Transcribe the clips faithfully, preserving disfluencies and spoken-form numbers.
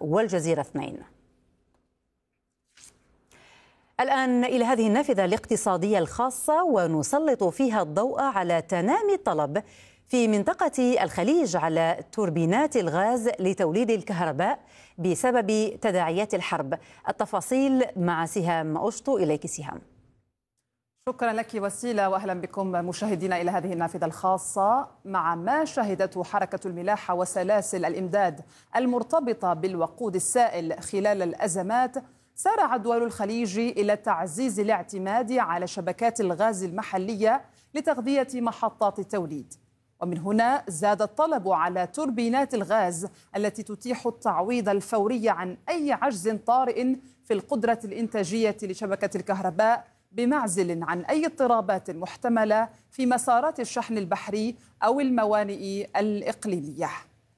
والجزيرة اثنين. الآن إلى هذه النافذة الاقتصادية الخاصة، ونسلط فيها الضوء على تنامي الطلب في منطقة الخليج على توربينات الغاز لتوليد الكهرباء بسبب تداعيات الحرب. التفاصيل مع سهام أشطو. إليك سهام. شكرا لك وسيلة، وأهلا بكم مشاهدينا إلى هذه النافذة الخاصة. مع ما شهدته حركة الملاحة وسلاسل الإمداد المرتبطة بالوقود السائل خلال الأزمات، سارع دول الخليج إلى تعزيز الاعتماد على شبكات الغاز المحلية لتغذية محطات التوليد، ومن هنا زاد الطلب على توربينات الغاز التي تتيح التعويض الفوري عن أي عجز طارئ في القدرة الإنتاجية لشبكة الكهرباء، بمعزل عن أي اضطرابات محتملة في مسارات الشحن البحري أو الموانئ الإقليمية.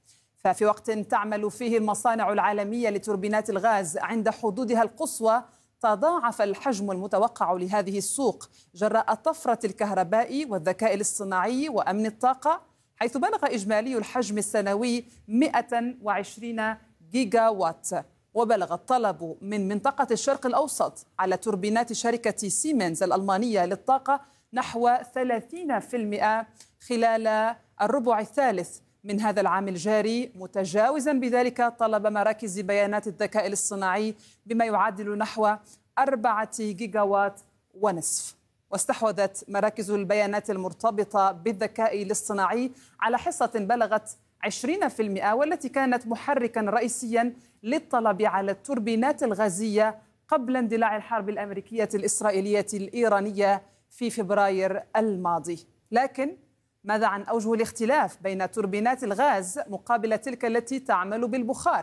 ففي وقت تعمل فيه المصانع العالمية لتوربينات الغاز عند حدودها القصوى، تضاعف الحجم المتوقع لهذه السوق جراء طفرة الكهرباء والذكاء الاصطناعي وأمن الطاقة، حيث بلغ إجمالي الحجم السنوي مئة وعشرين جيجا وات. وبلغ الطلب من منطقة الشرق الأوسط على توربينات شركة سيمنز الألمانية للطاقة نحو ثلاثين بالمئة خلال الربع الثالث من هذا العام الجاري، متجاوزا بذلك طلب مراكز بيانات الذكاء الاصطناعي بما يعادل نحو أربعة جيجاوات ونصف. واستحوذت مراكز البيانات المرتبطة بالذكاء الاصطناعي على حصة بلغت عشرين بالمئة، والتي كانت محركا رئيسيا للطلب على التوربينات الغازية قبل اندلاع الحرب الأمريكية الإسرائيلية الإيرانية في فبراير الماضي. لكن ماذا عن أوجه الاختلاف بين توربينات الغاز مقابل تلك التي تعمل بالبخار؟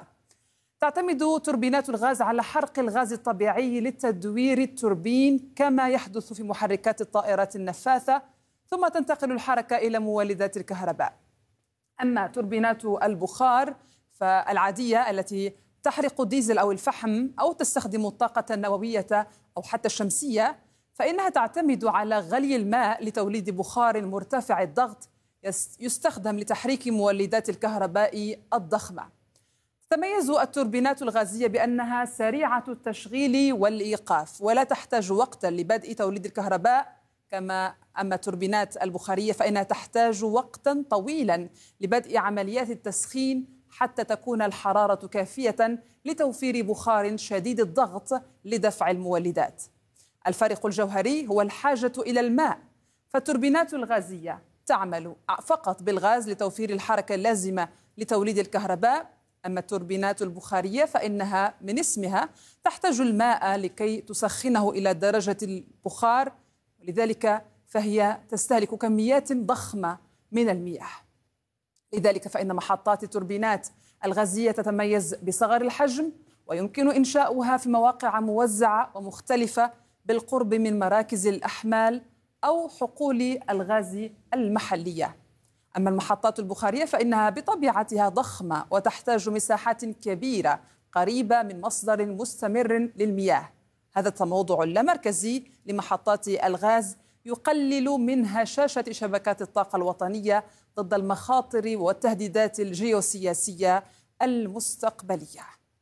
تعتمد توربينات الغاز على حرق الغاز الطبيعي لتدوير التوربين كما يحدث في محركات الطائرات النفاثة، ثم تنتقل الحركة إلى مولدات الكهرباء. أما توربينات البخار فالعادية التي تحرق الديزل أو الفحم أو تستخدم الطاقة النووية أو حتى الشمسية، فإنها تعتمد على غلي الماء لتوليد بخار مرتفع الضغط يستخدم لتحريك مولدات الكهرباء الضخمة. تتميز التوربينات الغازية بأنها سريعة التشغيل والإيقاف ولا تحتاج وقتا لبدء توليد الكهرباء، كما أما التوربينات البخارية فإنها تحتاج وقتا طويلا لبدء عمليات التسخين حتى تكون الحرارة كافية لتوفير بخار شديد الضغط لدفع المولدات. الفارق الجوهري هو الحاجة إلى الماء، فالتوربينات الغازية تعمل فقط بالغاز لتوفير الحركة اللازمة لتوليد الكهرباء، أما التوربينات البخارية فإنها من اسمها تحتاج الماء لكي تسخنه إلى درجة البخار، ولذلك فهي تستهلك كميات ضخمة من المياه. لذلك فإن محطات التوربينات الغازية تتميز بصغر الحجم، ويمكن إنشاؤها في مواقع موزعة ومختلفة بالقرب من مراكز الأحمال أو حقول الغاز المحلية. أما المحطات البخارية فإنها بطبيعتها ضخمة وتحتاج مساحات كبيرة قريبة من مصدر مستمر للمياه. هذا التموضع اللامركزي لمحطات الغاز يقلل من هشاشة شبكات الطاقة الوطنية ضد المخاطر والتهديدات الجيوسياسية المستقبلية.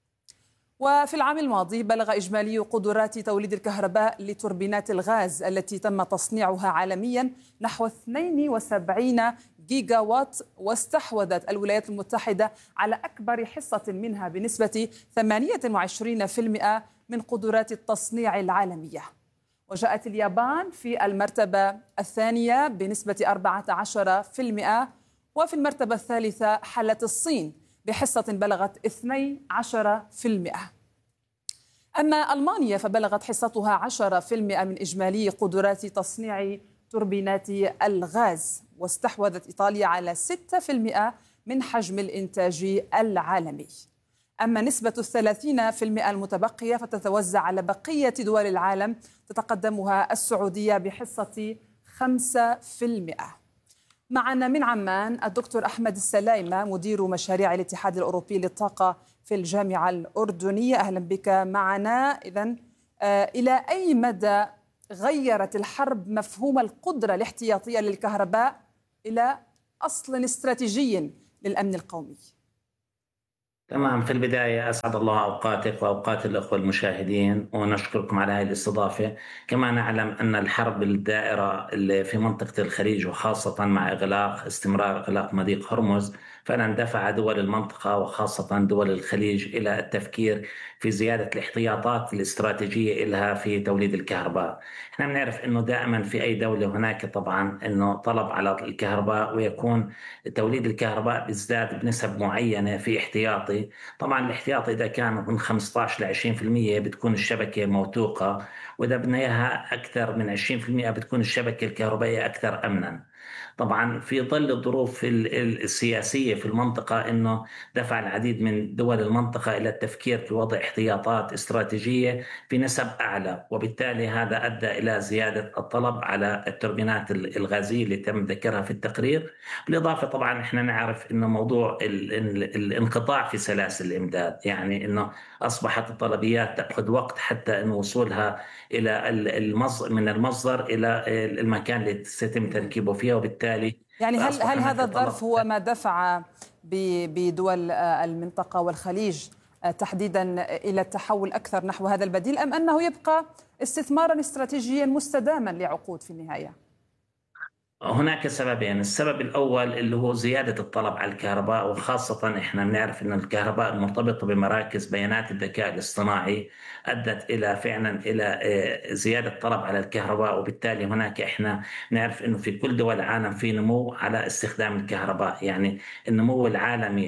وفي العام الماضي بلغ إجمالي قدرات توليد الكهرباء لتوربينات الغاز التي تم تصنيعها عالميا نحو اثنين وسبعين جيجا وات، واستحوذت الولايات المتحدة على أكبر حصة منها بنسبة ثمانية وعشرين بالمئة من قدرات التصنيع العالمية. وجاءت اليابان في المرتبة الثانية بنسبة أربعة عشر بالمئة، وفي المرتبة الثالثة حلت الصين بحصة بلغت اثني عشر بالمئة. أما ألمانيا فبلغت حصتها عشرة بالمئة من إجمالي قدرات تصنيع توربينات الغاز، واستحوذت إيطاليا على ستة بالمئة من حجم الإنتاج العالمي. أما نسبة الثلاثين بالمئة المتبقية فتتوزع على بقية دول العالم، تتقدمها السعودية بحصة خمسة بالمئة. معنا من عمان الدكتور أحمد السلايمة مدير مشاريع الاتحاد الأوروبي للطاقة في الجامعة الأردنية. أهلا بك معنا. إذن آه إلى أي مدى غيرت الحرب مفهوم القدرة الاحتياطية للكهرباء إلى أصل استراتيجي للأمن القومي؟ تمام. في البداية أسعد الله أوقاتك وأوقات الأخوة المشاهدين، ونشكركم على هذه الاستضافة. كما نعلم أن الحرب الدائرة اللي في منطقة الخليج، وخاصة مع إغلاق استمرار إغلاق مضيق هرمز، فعلا دفع دول المنطقة وخاصة دول الخليج إلى التفكير في زيادة الاحتياطات الاستراتيجية لها في توليد الكهرباء. احنا بنعرف أنه دائما في أي دولة هناك طبعا أنه طلب على الكهرباء، ويكون توليد الكهرباء بيزداد بنسب معينة في احتياطي. طبعا الاحتياطي إذا كان من خمسة عشر ل عشرين بالمئة بتكون الشبكة موثوقة، وإذا بدنا إياها أكثر من عشرين بالمئة بتكون الشبكة الكهربائية أكثر أمنا. طبعا في ظل الظروف ال- ال- السياسية في المنطقة، أنه دفع العديد من دول المنطقة إلى التفكير في وضع احتياطات استراتيجية بنسب أعلى، وبالتالي هذا أدى إلى زيادة الطلب على التوربينات ال- الغازية اللي تم ذكرها في التقرير. بالإضافة طبعا إحنا نعرف أنه موضوع ال- ال- الانقطاع في سلاسل الإمداد، يعني أنه أصبحت الطلبيات تأخذ وقت حتى أن وصولها إلى ال- المص من المصدر إلى المكان اللي سيتم تركيبه فيها، وبالتالي يعني هل فأصبح هل هناك هذا طلب. الظرف هو ما دفع ب- بدول آه، المنطقة والخليج آه، تحديدا إلى التحول أكثر نحو هذا البديل، أم أنه يبقى استثمارا استراتيجيا مستداما لعقود في النهاية؟ هناك سببين. السبب الأول اللي هو زيادة الطلب على الكهرباء، وخاصة إحنا بنعرف أن الكهرباء المرتبطة بمراكز بيانات الذكاء الاصطناعي أدت إلى فعلا إلى آه، زيادة طلب على الكهرباء، وبالتالي هناك إحنا نعرف أنه في كل دول العالم في نمو على استخدام الكهرباء. يعني النمو العالمي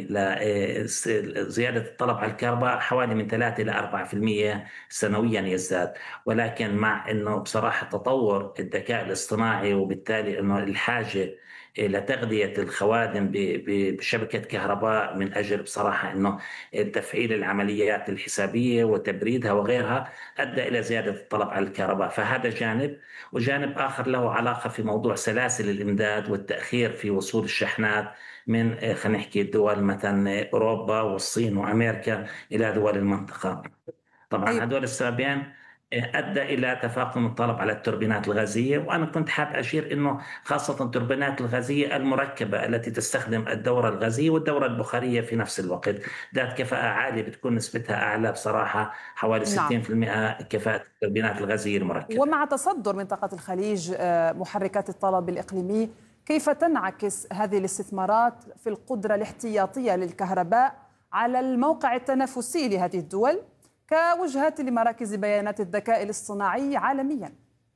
لزيادة الطلب على الكهرباء حوالي من ثلاثة إلى أربعة بالمئة سنويا يزداد. ولكن مع أنه بصراحة تطور الذكاء الاصطناعي، وبالتالي أنه الحاجة إلى تغذية الخوادم ب- ب- بشبكة كهرباء من أجل بصراحة أنه تفعيل العمليات الحسابية وتبريدها وغيرها، أدى إلى زيادة الطلب على الكهرباء. فهذا جانب. وجانب آخر له علاقة في موضوع سلاسل الإمداد والتأخير في وصول الشحنات من آه، خلينا نحكي دول مثلا أوروبا والصين وأمريكا إلى دول المنطقة. طبعا طيب، هدول السببين ادى الى تفاقم الطلب على التوربينات الغازيه. وانا كنت حاب اشير انه خاصه التوربينات الغازيه المركبه التي تستخدم الدوره الغازيه والدوره البخاريه في نفس الوقت، ذات كفاءه عاليه، بتكون نسبتها اعلى بصراحه، حوالي نعم. ستين بالمئة كفاءه التوربينات الغازيه المركبه. ومع تصدر منطقة الخليج آه، محركات الطلب الإقليمي، كيف تنعكس هذه الاستثمارات في القدرة الاحتياطية للكهرباء على الموقع التنافسي لهذه الدول كوجهات لمراكز بيانات الذكاء الاصطناعي عالميا؟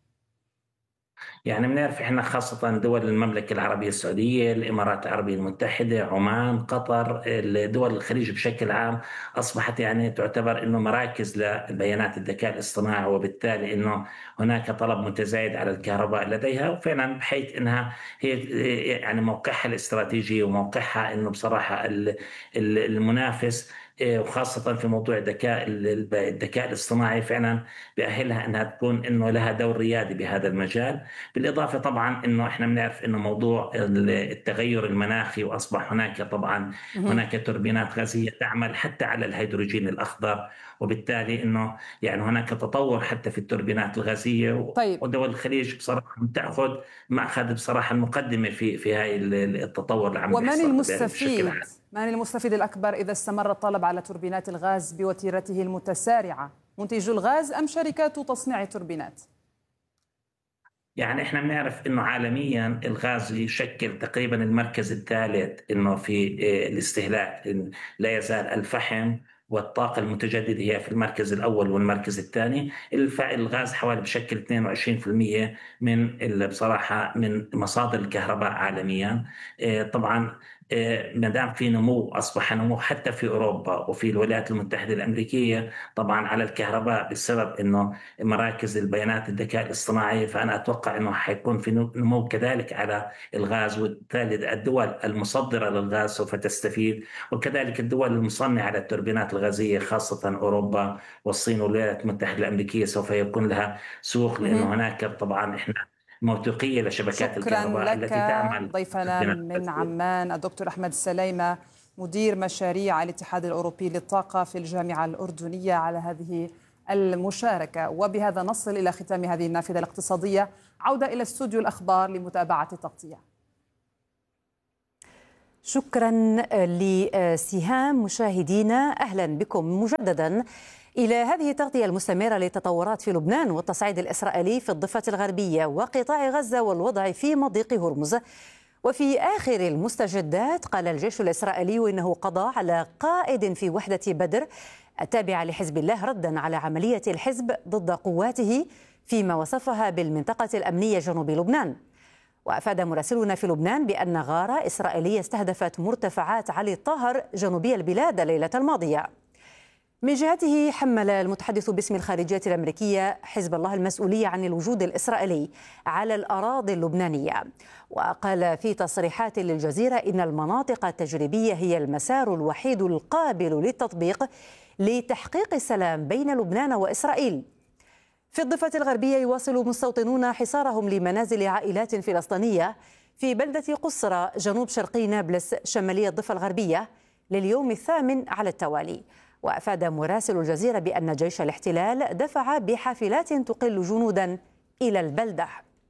يعني بنعرف احنا خاصة دول المملكة العربية السعودية، الامارات العربية المتحدة، عمان، قطر، دول الخليج بشكل عام، اصبحت يعني تعتبر انه مراكز لبيانات الذكاء الاصطناعي، وبالتالي انه هناك طلب متزايد على الكهرباء لديها. وفعلا بحيث انها هي يعني موقعها الاستراتيجي وموقعها انه بصراحة المنافس، وخاصة في موضوع الذكاء الذكاء الاصطناعي، فعلا بأهلها أنها تكون أنه لها دور ريادي بهذا المجال. بالإضافة طبعا أنه إحنا بنعرف أنه موضوع التغير المناخي، وأصبح هناك طبعا هناك توربينات غازية تعمل حتى على الهيدروجين الأخضر، وبالتالي أنه يعني هناك تطور حتى في التوربينات الغازية. طيب، ودول الخليج بصراحة تأخذ مأخذ بصراحة المقدمة في في هاي التطور اللي عم ومن بيحصل بشكل المستفيد عام. من المستفيد الأكبر إذا استمر الطلب على توربينات الغاز بوتيرته المتسارعة؟ منتجو الغاز أم شركات تصنيع التوربينات؟ يعني احنا بنعرف انه عالميا الغاز يشكل تقريبا المركز الثالث انه في آه، الاستهلاك. إن لا يزال الفحم والطاقة المتجددة هي في المركز الأول والمركز الثاني. الف- الغاز حوالي بشكل اثنين وعشرين بالمئة من ال- بصراحة من مصادر الكهرباء عالميا. آه، طبعا آه، ما دام في نمو، أصبح نمو حتى في أوروبا وفي الولايات المتحدة الأمريكية طبعا على الكهرباء، بسبب أنه مراكز البيانات الذكاء الاصطناعي. فأنا أتوقع أنه حيكون في نمو كذلك على الغاز، وبالتالي الدول المصدرة للغاز سوف تستفيد، وكذلك الدول المصنعة للتوربينات الغازية خاصة أوروبا والصين والولايات المتحدة الأمريكية سوف يكون لها سوق، لأنه هناك طبعا إحنا موثوقية لشبكات شكرا الكهرباء لك التي تعمل ضيفنا بالتوربينات من الغازية. عمان الدكتور أحمد السليمة، مدير مشاريع الاتحاد الأوروبي للطاقة في الجامعة الأردنية، على هذه المشاركة. وبهذا نصل إلى ختام هذه النافذة الاقتصادية. عودة إلى استوديو الأخبار لمتابعة التغطية. شكرا لسهام. مشاهدينا أهلا بكم مجددا إلى هذه التغطية المستمرة للتطورات في لبنان والتصعيد الإسرائيلي في الضفة الغربية وقطاع غزة والوضع في مضيق هرمز. وفي آخر المستجدات قال الجيش الإسرائيلي إنه قضى على قائد في وحدة بدر التابعة لحزب الله ردا على عملية الحزب ضد قواته فيما وصفها بالمنطقة الأمنية جنوب لبنان. وأفاد مراسلنا في لبنان بأن غارة إسرائيلية استهدفت مرتفعات علي الطاهر جنوبي البلاد الليلة الماضية. من جهته حمل المتحدث باسم الخارجية الأمريكية حزب الله المسؤولية عن الوجود الإسرائيلي على الأراضي اللبنانية، وقال في تصريحات للجزيرة إن المناطق التجريبية هي المسار الوحيد القابل للتطبيق لتحقيق السلام بين لبنان وإسرائيل. في الضفة الغربية يواصل مستوطنون حصارهم لمنازل عائلات فلسطينية في بلدة قصرى جنوب شرقي نابلس شمالية الضفة الغربية لليوم الثامن على التوالي. وأفاد مراسل الجزيرة بأن جيش الاحتلال دفع بحافلات تقل جنودا إلى البلدة.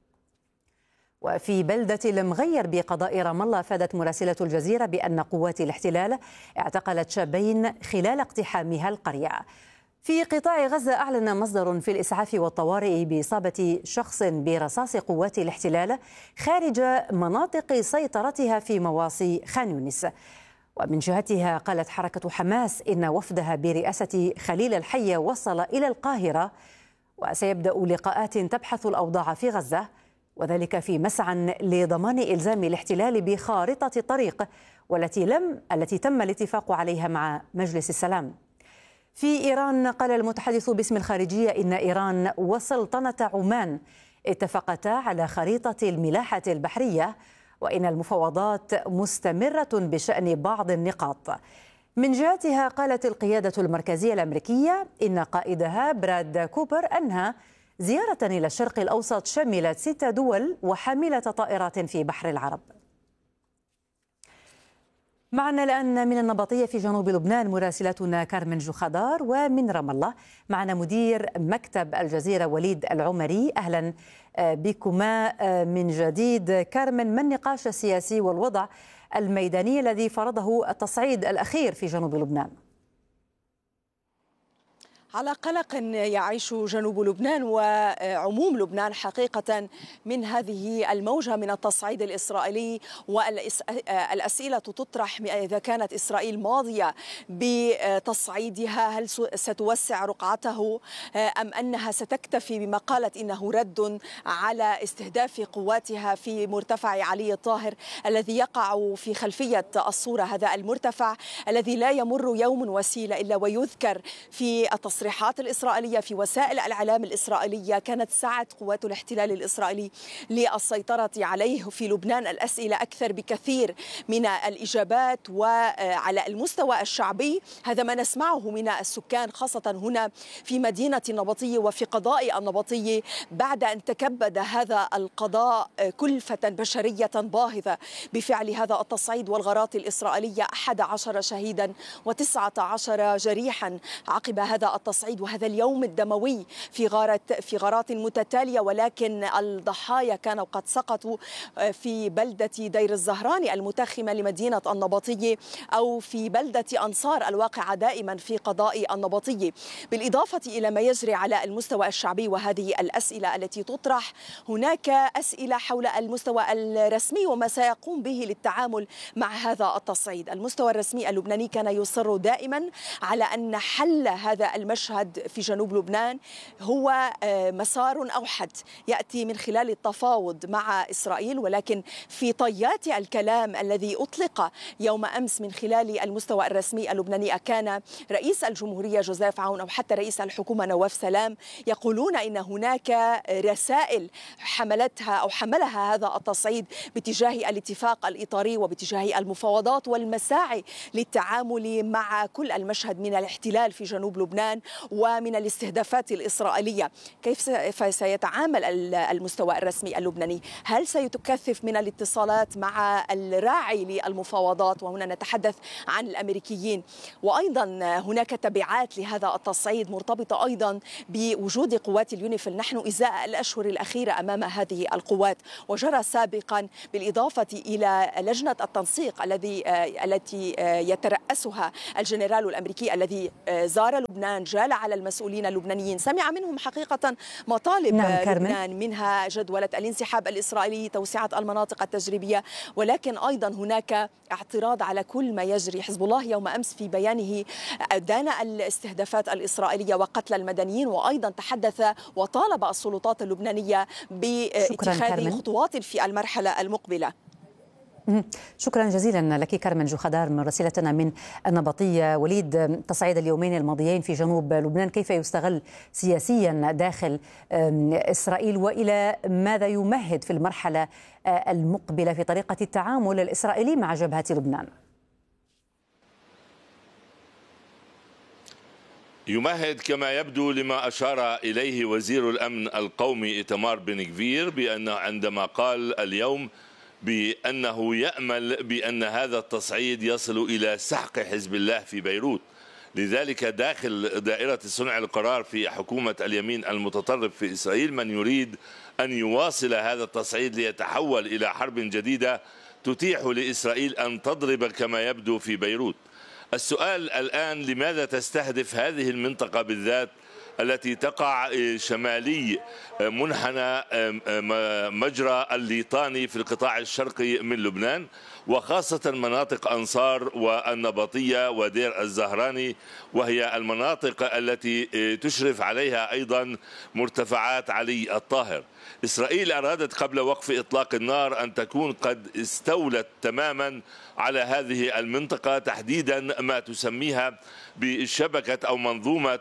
وفي بلدة المغير بقضاء رام الله أفادت مراسلة الجزيرة بأن قوات الاحتلال اعتقلت شابين خلال اقتحامها القرية. في قطاع غزة أعلن مصدر في الإسعاف والطوارئ بإصابة شخص برصاص قوات الاحتلال خارج مناطق سيطرتها في مواصي خان يونس. ومن جهتها قالت حركة حماس إن وفدها برئاسة خليل الحية وصل إلى القاهرة وسيبدأ لقاءات تبحث الأوضاع في غزة، وذلك في مسعى لضمان إلزام الاحتلال بخارطة الطريق والتي لم التي تم الاتفاق عليها مع مجلس السلام. في إيران قال المتحدث باسم الخارجية إن إيران وسلطنة عمان اتفقتا على خريطة الملاحة البحرية وإن المفاوضات مستمرة بشأن بعض النقاط. من جهتها قالت القيادة المركزية الأمريكية إن قائدها براد كوبر أنهى زيارة إلى الشرق الأوسط شملت ست دول وحاملة طائرات في بحر العرب. معنا الآن من النبطية في جنوب لبنان مراسلتنا كارمن جوخدار، ومن رام الله معنا مدير مكتب الجزيرة وليد العمري. أهلا بكما من جديد. كارمن، ما النقاش السياسي والوضع الميداني الذي فرضه التصعيد الأخير في جنوب لبنان؟ على قلق يعيش جنوب لبنان وعموم لبنان حقيقة من هذه الموجة من التصعيد الإسرائيلي، والأسئلة تطرح إذا كانت إسرائيل ماضية بتصعيدها هل ستوسع رقعته أم أنها ستكتفي بما قالت إنه رد على استهداف قواتها في مرتفع علي الطاهر الذي يقع في خلفية الصورة. هذا المرتفع الذي لا يمر يوم وسيلة إلا ويذكر في التصعيد التصريحات الإسرائيلية في وسائل الإعلام الإسرائيلية. كانت سعت قوات الاحتلال الإسرائيلي للسيطرة عليه في لبنان الأسئلة أكثر بكثير من الإجابات. وعلى المستوى الشعبي هذا ما نسمعه من السكان خاصة هنا في مدينة النبطية وفي قضاء النبطية بعد أن تكبد هذا القضاء كلفة بشرية باهظة بفعل هذا التصعيد والغارات الإسرائيلية. أحد عشر شهيدا وتسعة عشر جريحا عقب هذا التصعيد وهذا اليوم الدموي في غارة في غارات متتالية، ولكن الضحايا كانوا قد سقطوا في بلدة دير الزهراني المتخمة لمدينة النبطية أو في بلدة أنصار الواقعة دائما في قضاء النبطية. بالإضافة إلى ما يجري على المستوى الشعبي وهذه الأسئلة التي تطرح، هناك أسئلة حول المستوى الرسمي وما سيقوم به للتعامل مع هذا التصعيد. المستوى الرسمي اللبناني كان يصر دائما على أن حل هذا المشهد في جنوب لبنان هو مسار أوحد يأتي من خلال التفاوض مع إسرائيل، ولكن في طيات الكلام الذي أطلق يوم أمس من خلال المستوى الرسمي اللبناني كان رئيس الجمهورية جوزيف عون أو حتى رئيس الحكومة نواف سلام يقولون إن هناك رسائل حملتها أو حملها هذا التصعيد باتجاه الاتفاق الإطاري وباتجاه المفاوضات والمساعي للتعامل مع كل المشهد من الاحتلال في جنوب لبنان ومن الاستهدافات الإسرائيلية. كيف سيتعامل المستوى الرسمي اللبناني؟ هل سيتكثف من الاتصالات مع الراعي للمفاوضات، وهنا نتحدث عن الأمريكيين؟ وأيضا هناك تبعات لهذا التصعيد مرتبطة أيضا بوجود قوات اليونيفيل. نحن إزاء الأشهر الأخيرة أمام هذه القوات، وجرى سابقا بالإضافة إلى لجنة التنسيق الذي التي يترأسها الجنرال الأمريكي الذي زار لبنان، جال على المسؤولين اللبنانيين، سمع منهم حقيقة مطالب نعم لبنان، منها جدولة الانسحاب الإسرائيلي، توسعة المناطق التجريبية، ولكن أيضا هناك اعتراض على كل ما يجري. حزب الله يوم أمس في بيانه دان الاستهدافات الإسرائيلية وقتل المدنيين، وأيضا تحدث وطالب السلطات اللبنانية باتخاذ خطوات في المرحلة المقبلة. شكرا جزيلا لك كارمن جوخدار من رسالتنا من النبطية. وليد، تصعيد اليومين الماضيين في جنوب لبنان كيف يستغل سياسيا داخل إسرائيل، وإلى ماذا يمهد في المرحلة المقبلة في طريقة التعامل الإسرائيلي مع جبهة لبنان؟ يمهد كما يبدو لما أشار إليه وزير الأمن القومي إيتمار بن غفير، بأن عندما قال اليوم بأنه يأمل بأن هذا التصعيد يصل إلى سحق حزب الله في بيروت. لذلك داخل دائرة صنع القرار في حكومة اليمين المتطرف في إسرائيل من يريد أن يواصل هذا التصعيد ليتحول إلى حرب جديدة تتيح لإسرائيل أن تضرب كما يبدو في بيروت. السؤال الآن لماذا تستهدف هذه المنطقة بالذات التي تقع شمالي منحنى مجرى الليطاني في القطاع الشرقي من لبنان، وخاصة مناطق أنصار والنبطية ودير الزهراني، وهي المناطق التي تشرف عليها أيضا مرتفعات علي الطاهر. إسرائيل أرادت قبل وقف إطلاق النار أن تكون قد استولت تماما على هذه المنطقة، تحديدا ما تسميها بشبكة أو منظومة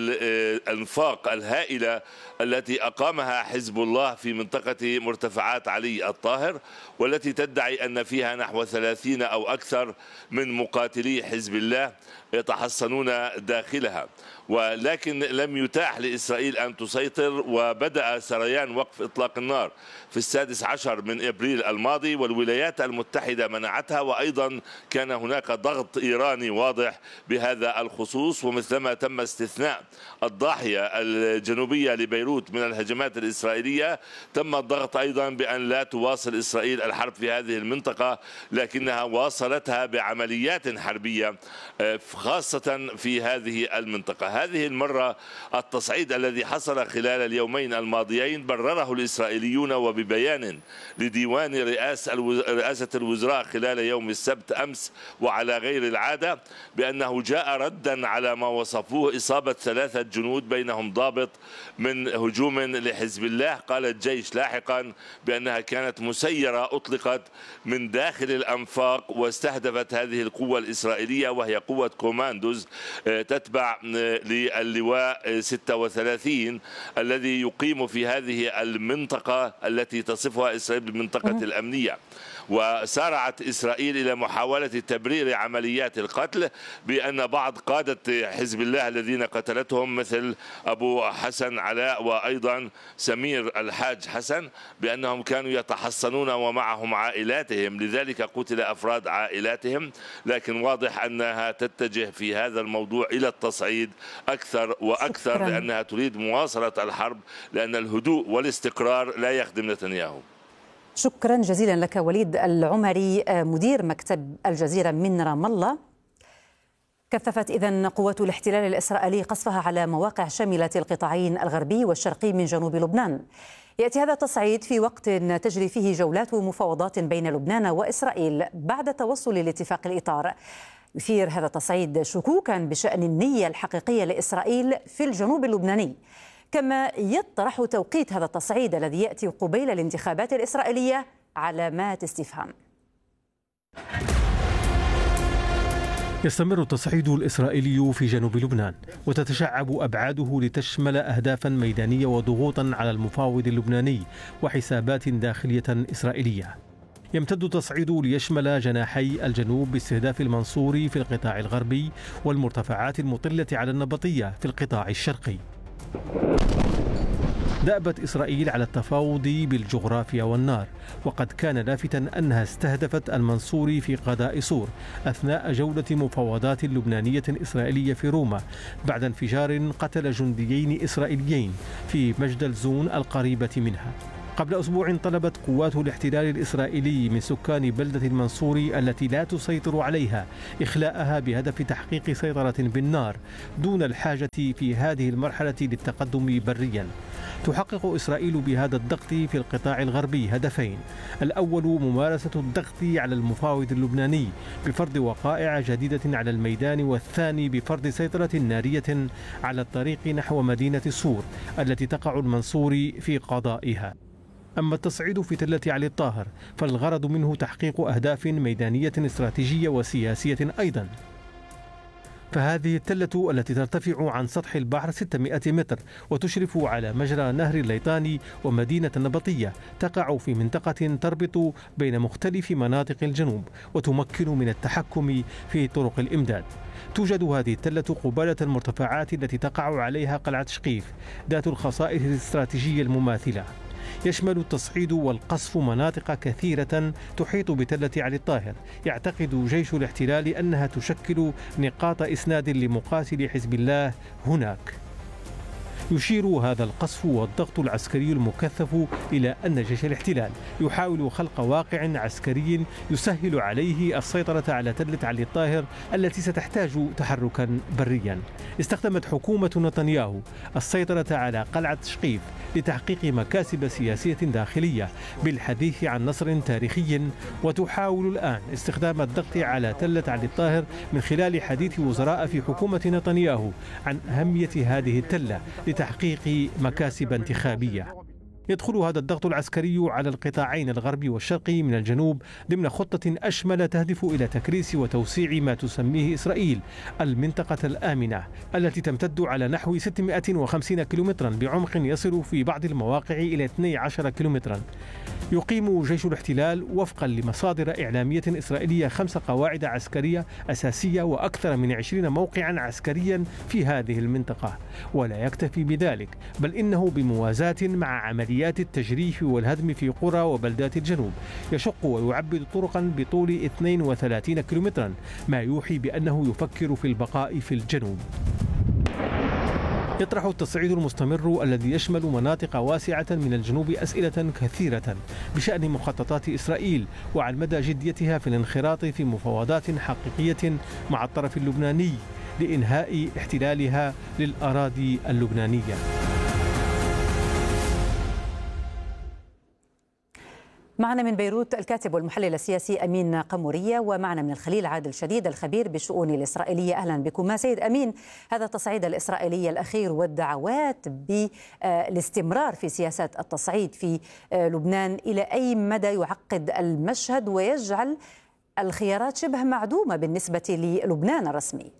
الأنفاق الهائلة التي أقامها حزب الله في منطقة مرتفعات علي الطاهر، والتي تدعي أن فيها نحو ثلاثين أو أكثر من مقاتلي حزب الله يتحصنون داخلها. ولكن لم يتاح لإسرائيل أن تسيطر، وبدأ سريان وقف إطلاق النار في السادس عشر من إبريل الماضي، والولايات المتحدة منعتها، وأيضا كان هناك ضغط إيراني واضح بهذا الخصوص. ومثلما تم استثناء الضاحية الجنوبية لبيروت من الهجمات الإسرائيلية، تم الضغط أيضا بأن لا تواصل إسرائيل الحرب في هذه المنطقة، لكنها واصلتها بعمليات حربية خاصة في هذه المنطقة. هذه المرة التصعيد الذي حصل خلال اليومين الماضيين برره الإسرائيليون وببيان لديوان رئاسة الوزراء خلال يوم السبت أمس وعلى غير العادة بأنه جاء ردا على ما وصفوه إصابة ثلاثة جنود بينهم ضابط من هجوم لحزب الله. قال الجيش لاحقا بأنها كانت مسيرة أطلقت من داخل الأنفاق واستهدفت هذه القوة الإسرائيلية، وهي قوة كوماندوز تتبع للواء ستة وثلاثين الذي يقيم في هذه المنطقة التي تصفها إسرائيل بالمنطقة الأمنية. وسارعت إسرائيل إلى محاولة تبرير عمليات القتل بأن بعض قادة حزب الله الذين قتلتهم مثل أبو حسن علاء وأيضا سمير الحاج حسن بأنهم كانوا يتحصنون ومعهم عائلاتهم، لذلك قتل أفراد عائلاتهم. لكن واضح أنها تتجه في هذا الموضوع إلى التصعيد أكثر وأكثر شكرا. لأنها تريد مواصلة الحرب، لأن الهدوء والاستقرار لا يخدم نتنياهو. شكرا جزيلا لك وليد العمري مدير مكتب الجزيرة من رام الله. كثفت إذن قوات الاحتلال الإسرائيلي قصفها على مواقع شملت القطاعين الغربي والشرقي من جنوب لبنان. يأتي هذا التصعيد في وقت تجري فيه جولات ومفاوضات بين لبنان وإسرائيل بعد توصل لاتفاق الإطار. يثير هذا التصعيد شكوكا بشأن النية الحقيقية لإسرائيل في الجنوب اللبناني، كما يطرح توقيت هذا التصعيد الذي يأتي قبيل الانتخابات الإسرائيلية علامات استفهام. يستمر التصعيد الإسرائيلي في جنوب لبنان، وتتشعب أبعاده لتشمل أهدافا ميدانية وضغوطا على المفاوض اللبناني وحسابات داخلية إسرائيلية. يمتد التصعيد ليشمل جناحي الجنوب باستهداف المنصوري في القطاع الغربي والمرتفعات المطلة على النبطية في القطاع الشرقي. دأبت إسرائيل على التفاوض بالجغرافيا والنار، وقد كان لافتا أنها استهدفت المنصوري في قضاء صور أثناء جولة مفاوضات لبنانية إسرائيلية في روما بعد انفجار قتل جنديين إسرائيليين في مجدل زون القريبة منها. قبل أسبوع طلبت قوات الاحتلال الإسرائيلي من سكان بلدة المنصوري التي لا تسيطر عليها إخلاءها بهدف تحقيق سيطرة بالنار دون الحاجة في هذه المرحلة للتقدم بريا. تحقق إسرائيل بهذا الضغط في القطاع الغربي هدفين: الأول ممارسة الضغط على المفاوض اللبناني بفرض وقائع جديدة على الميدان، والثاني بفرض سيطرة نارية على الطريق نحو مدينة صور التي تقع المنصوري في قضائها. أما التصعيد في تلة علي الطاهر فالغرض منه تحقيق أهداف ميدانية استراتيجية وسياسية أيضا. فهذه التلة التي ترتفع عن سطح البحر ستمائة متر وتشرف على مجرى نهر الليطاني ومدينة النبطية تقع في منطقة تربط بين مختلف مناطق الجنوب وتمكن من التحكم في طرق الإمداد. توجد هذه التلة قبالة المرتفعات التي تقع عليها قلعة شقيف ذات الخصائص الاستراتيجية المماثلة. يشمل التصعيد والقصف مناطق كثيرة تحيط بتلة علي الطاهر يعتقد جيش الاحتلال أنها تشكل نقاط إسناد لمقاتلي حزب الله هناك. يشير هذا القصف والضغط العسكري المكثف إلى أن جيش الاحتلال يحاول خلق واقع عسكري يسهل عليه السيطرة على تلة علي الطاهر التي ستحتاج تحركا بريا. استخدمت حكومة نتنياهو السيطرة على قلعة شقيف لتحقيق مكاسب سياسية داخلية بالحديث عن نصر تاريخي، وتحاول الآن استخدام الضغط على تلة علي الطاهر من خلال حديث وزراء في حكومة نتنياهو عن أهمية هذه التلة لتحقيق مكاسب انتخابية. يدخل هذا الضغط العسكري على القطاعين الغربي والشرقي من الجنوب ضمن خطة أشمل تهدف إلى تكريس وتوسيع ما تسميه إسرائيل المنطقة الآمنة التي تمتد على نحو ستمائة وخمسين كيلومترا بعمق يصل في بعض المواقع إلى اثني عشر كيلومترا. يقيم جيش الاحتلال وفقا لمصادر إعلامية إسرائيلية خمس قواعد عسكرية أساسية وأكثر من عشرين موقعا عسكريا في هذه المنطقة. ولا يكتفي بذلك، بل إنه بموازاة مع عمليات التجريف والهدم في قرى وبلدات الجنوب يشق ويعبد طرقا بطول اثنين وثلاثين كيلومترا، ما يوحي بأنه يفكر في البقاء في الجنوب. يطرح التصعيد المستمر الذي يشمل مناطق واسعة من الجنوب أسئلة كثيرة بشأن مخططات إسرائيل وعن مدى جديتها في الانخراط في مفاوضات حقيقية مع الطرف اللبناني لإنهاء احتلالها للأراضي اللبنانية. معنا من بيروت الكاتب والمحلل السياسي أمين قمورية، ومعنا من الخليل عادل شديد الخبير بالشؤون الإسرائيلية. أهلا بكم سيد أمين. هذا التصعيد الإسرائيلي الأخير والدعوات بالاستمرار في سياسات التصعيد في لبنان إلى أي مدى يعقد المشهد ويجعل الخيارات شبه معدومة بالنسبة للبنان الرسمي؟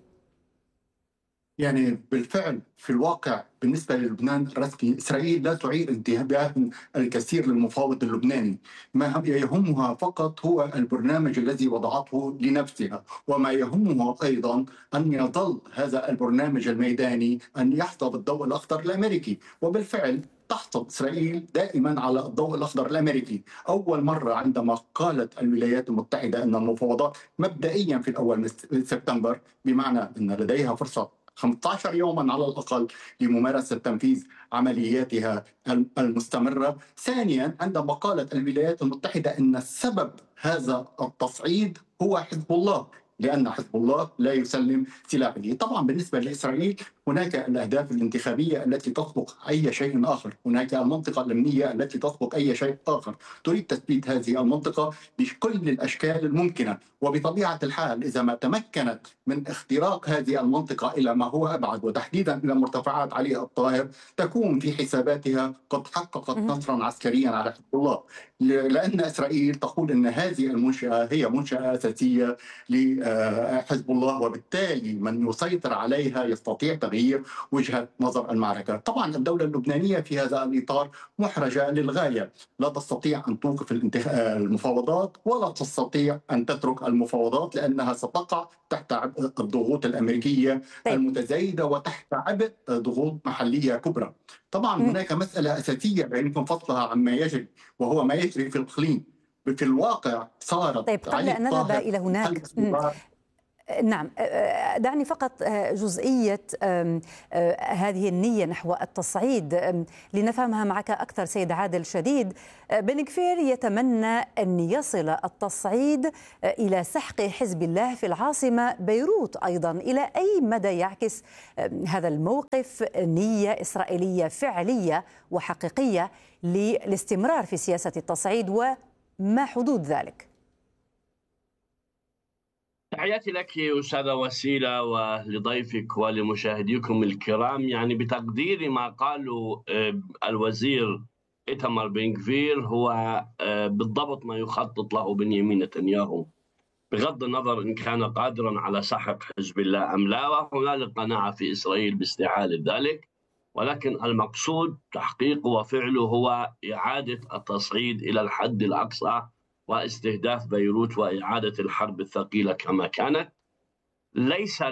يعني بالفعل في الواقع بالنسبة للبنان الرسمي إسرائيل لا تعير انتباه الكثير للمفاوض اللبناني. ما يهمها فقط هو البرنامج الذي وضعته لنفسها، وما يهمها أيضا أن يظل هذا البرنامج الميداني أن يحظى بالضوء الأخضر الأمريكي. وبالفعل تحصل إسرائيل دائما على الضوء الأخضر الأمريكي. أول مرة عندما قالت الولايات المتحدة أن المفاوضات مبدئيا في الأول من سبتمبر، بمعنى أن لديها فرصة خمسة عشر يوما على الأقل لممارسة تنفيذ عملياتها المستمرة. ثانيا عندما قالت الولايات المتحدة أن السبب هذا التصعيد هو حزب الله، لأن حزب الله لا يسلم سلاحه. طبعا بالنسبة لإسرائيل هناك الأهداف الانتخابية التي تسبق أي شيء آخر، هناك المنطقة الأمنية التي تسبق أي شيء آخر، تريد تثبيت هذه المنطقة بكل الأشكال الممكنة. وبطبيعة الحال إذا ما تمكنت من اختراق هذه المنطقة إلى ما هو أبعد وتحديدا إلى مرتفعات علي الطاهر، تكون في حساباتها قد حققت نصرا عسكريا على حزب الله، لأن إسرائيل تقول أن هذه المنشأة هي منشأة أساسية لحزب الله، وبالتالي من يسيطر عليها يستطيع تغيير وجهة نظر المعركة. طبعا الدولة اللبنانية في هذا الإطار محرجة للغاية، لا تستطيع أن توقف المفاوضات ولا تستطيع أن تترك المفاوضات، لأنها ستقع تحت عبء الضغوط الأمريكية المتزايدة وتحت عبء ضغوط محلية كبرى. طبعا هناك مسألة أساسية يمكن فصلها عما يجري، وهو ما يجري في الإقليم. في الواقع صارت طيب قبل أن نذهب إلى هناك، نعم دعني فقط جزئية هذه النية نحو التصعيد لنفهمها معك أكثر سيد عادل شديد. بن كفير يتمنى أن يصل التصعيد إلى سحق حزب الله في العاصمة بيروت أيضا. إلى أي مدى يعكس هذا الموقف نية إسرائيلية فعلية وحقيقية للاستمرار في سياسة التصعيد، وما حدود ذلك؟ تحياتي لك أستاذة وسيلة ولضيفك ولمشاهديكم الكرام. يعني بتقديري ما قاله الوزير إيتمار بن كفير هو بالضبط ما يخطط له بنيامين نتنياهو، بغض النظر إن كان قادرا على سحق حزب الله أم لا، وهنالك قناعة في إسرائيل باستحالة ذلك، ولكن المقصود تحقيقه وفعله هو إعادة التصعيد إلى الحد الأقصى واستهداف بيروت وإعادة الحرب الثقيلة كما كانت، ليس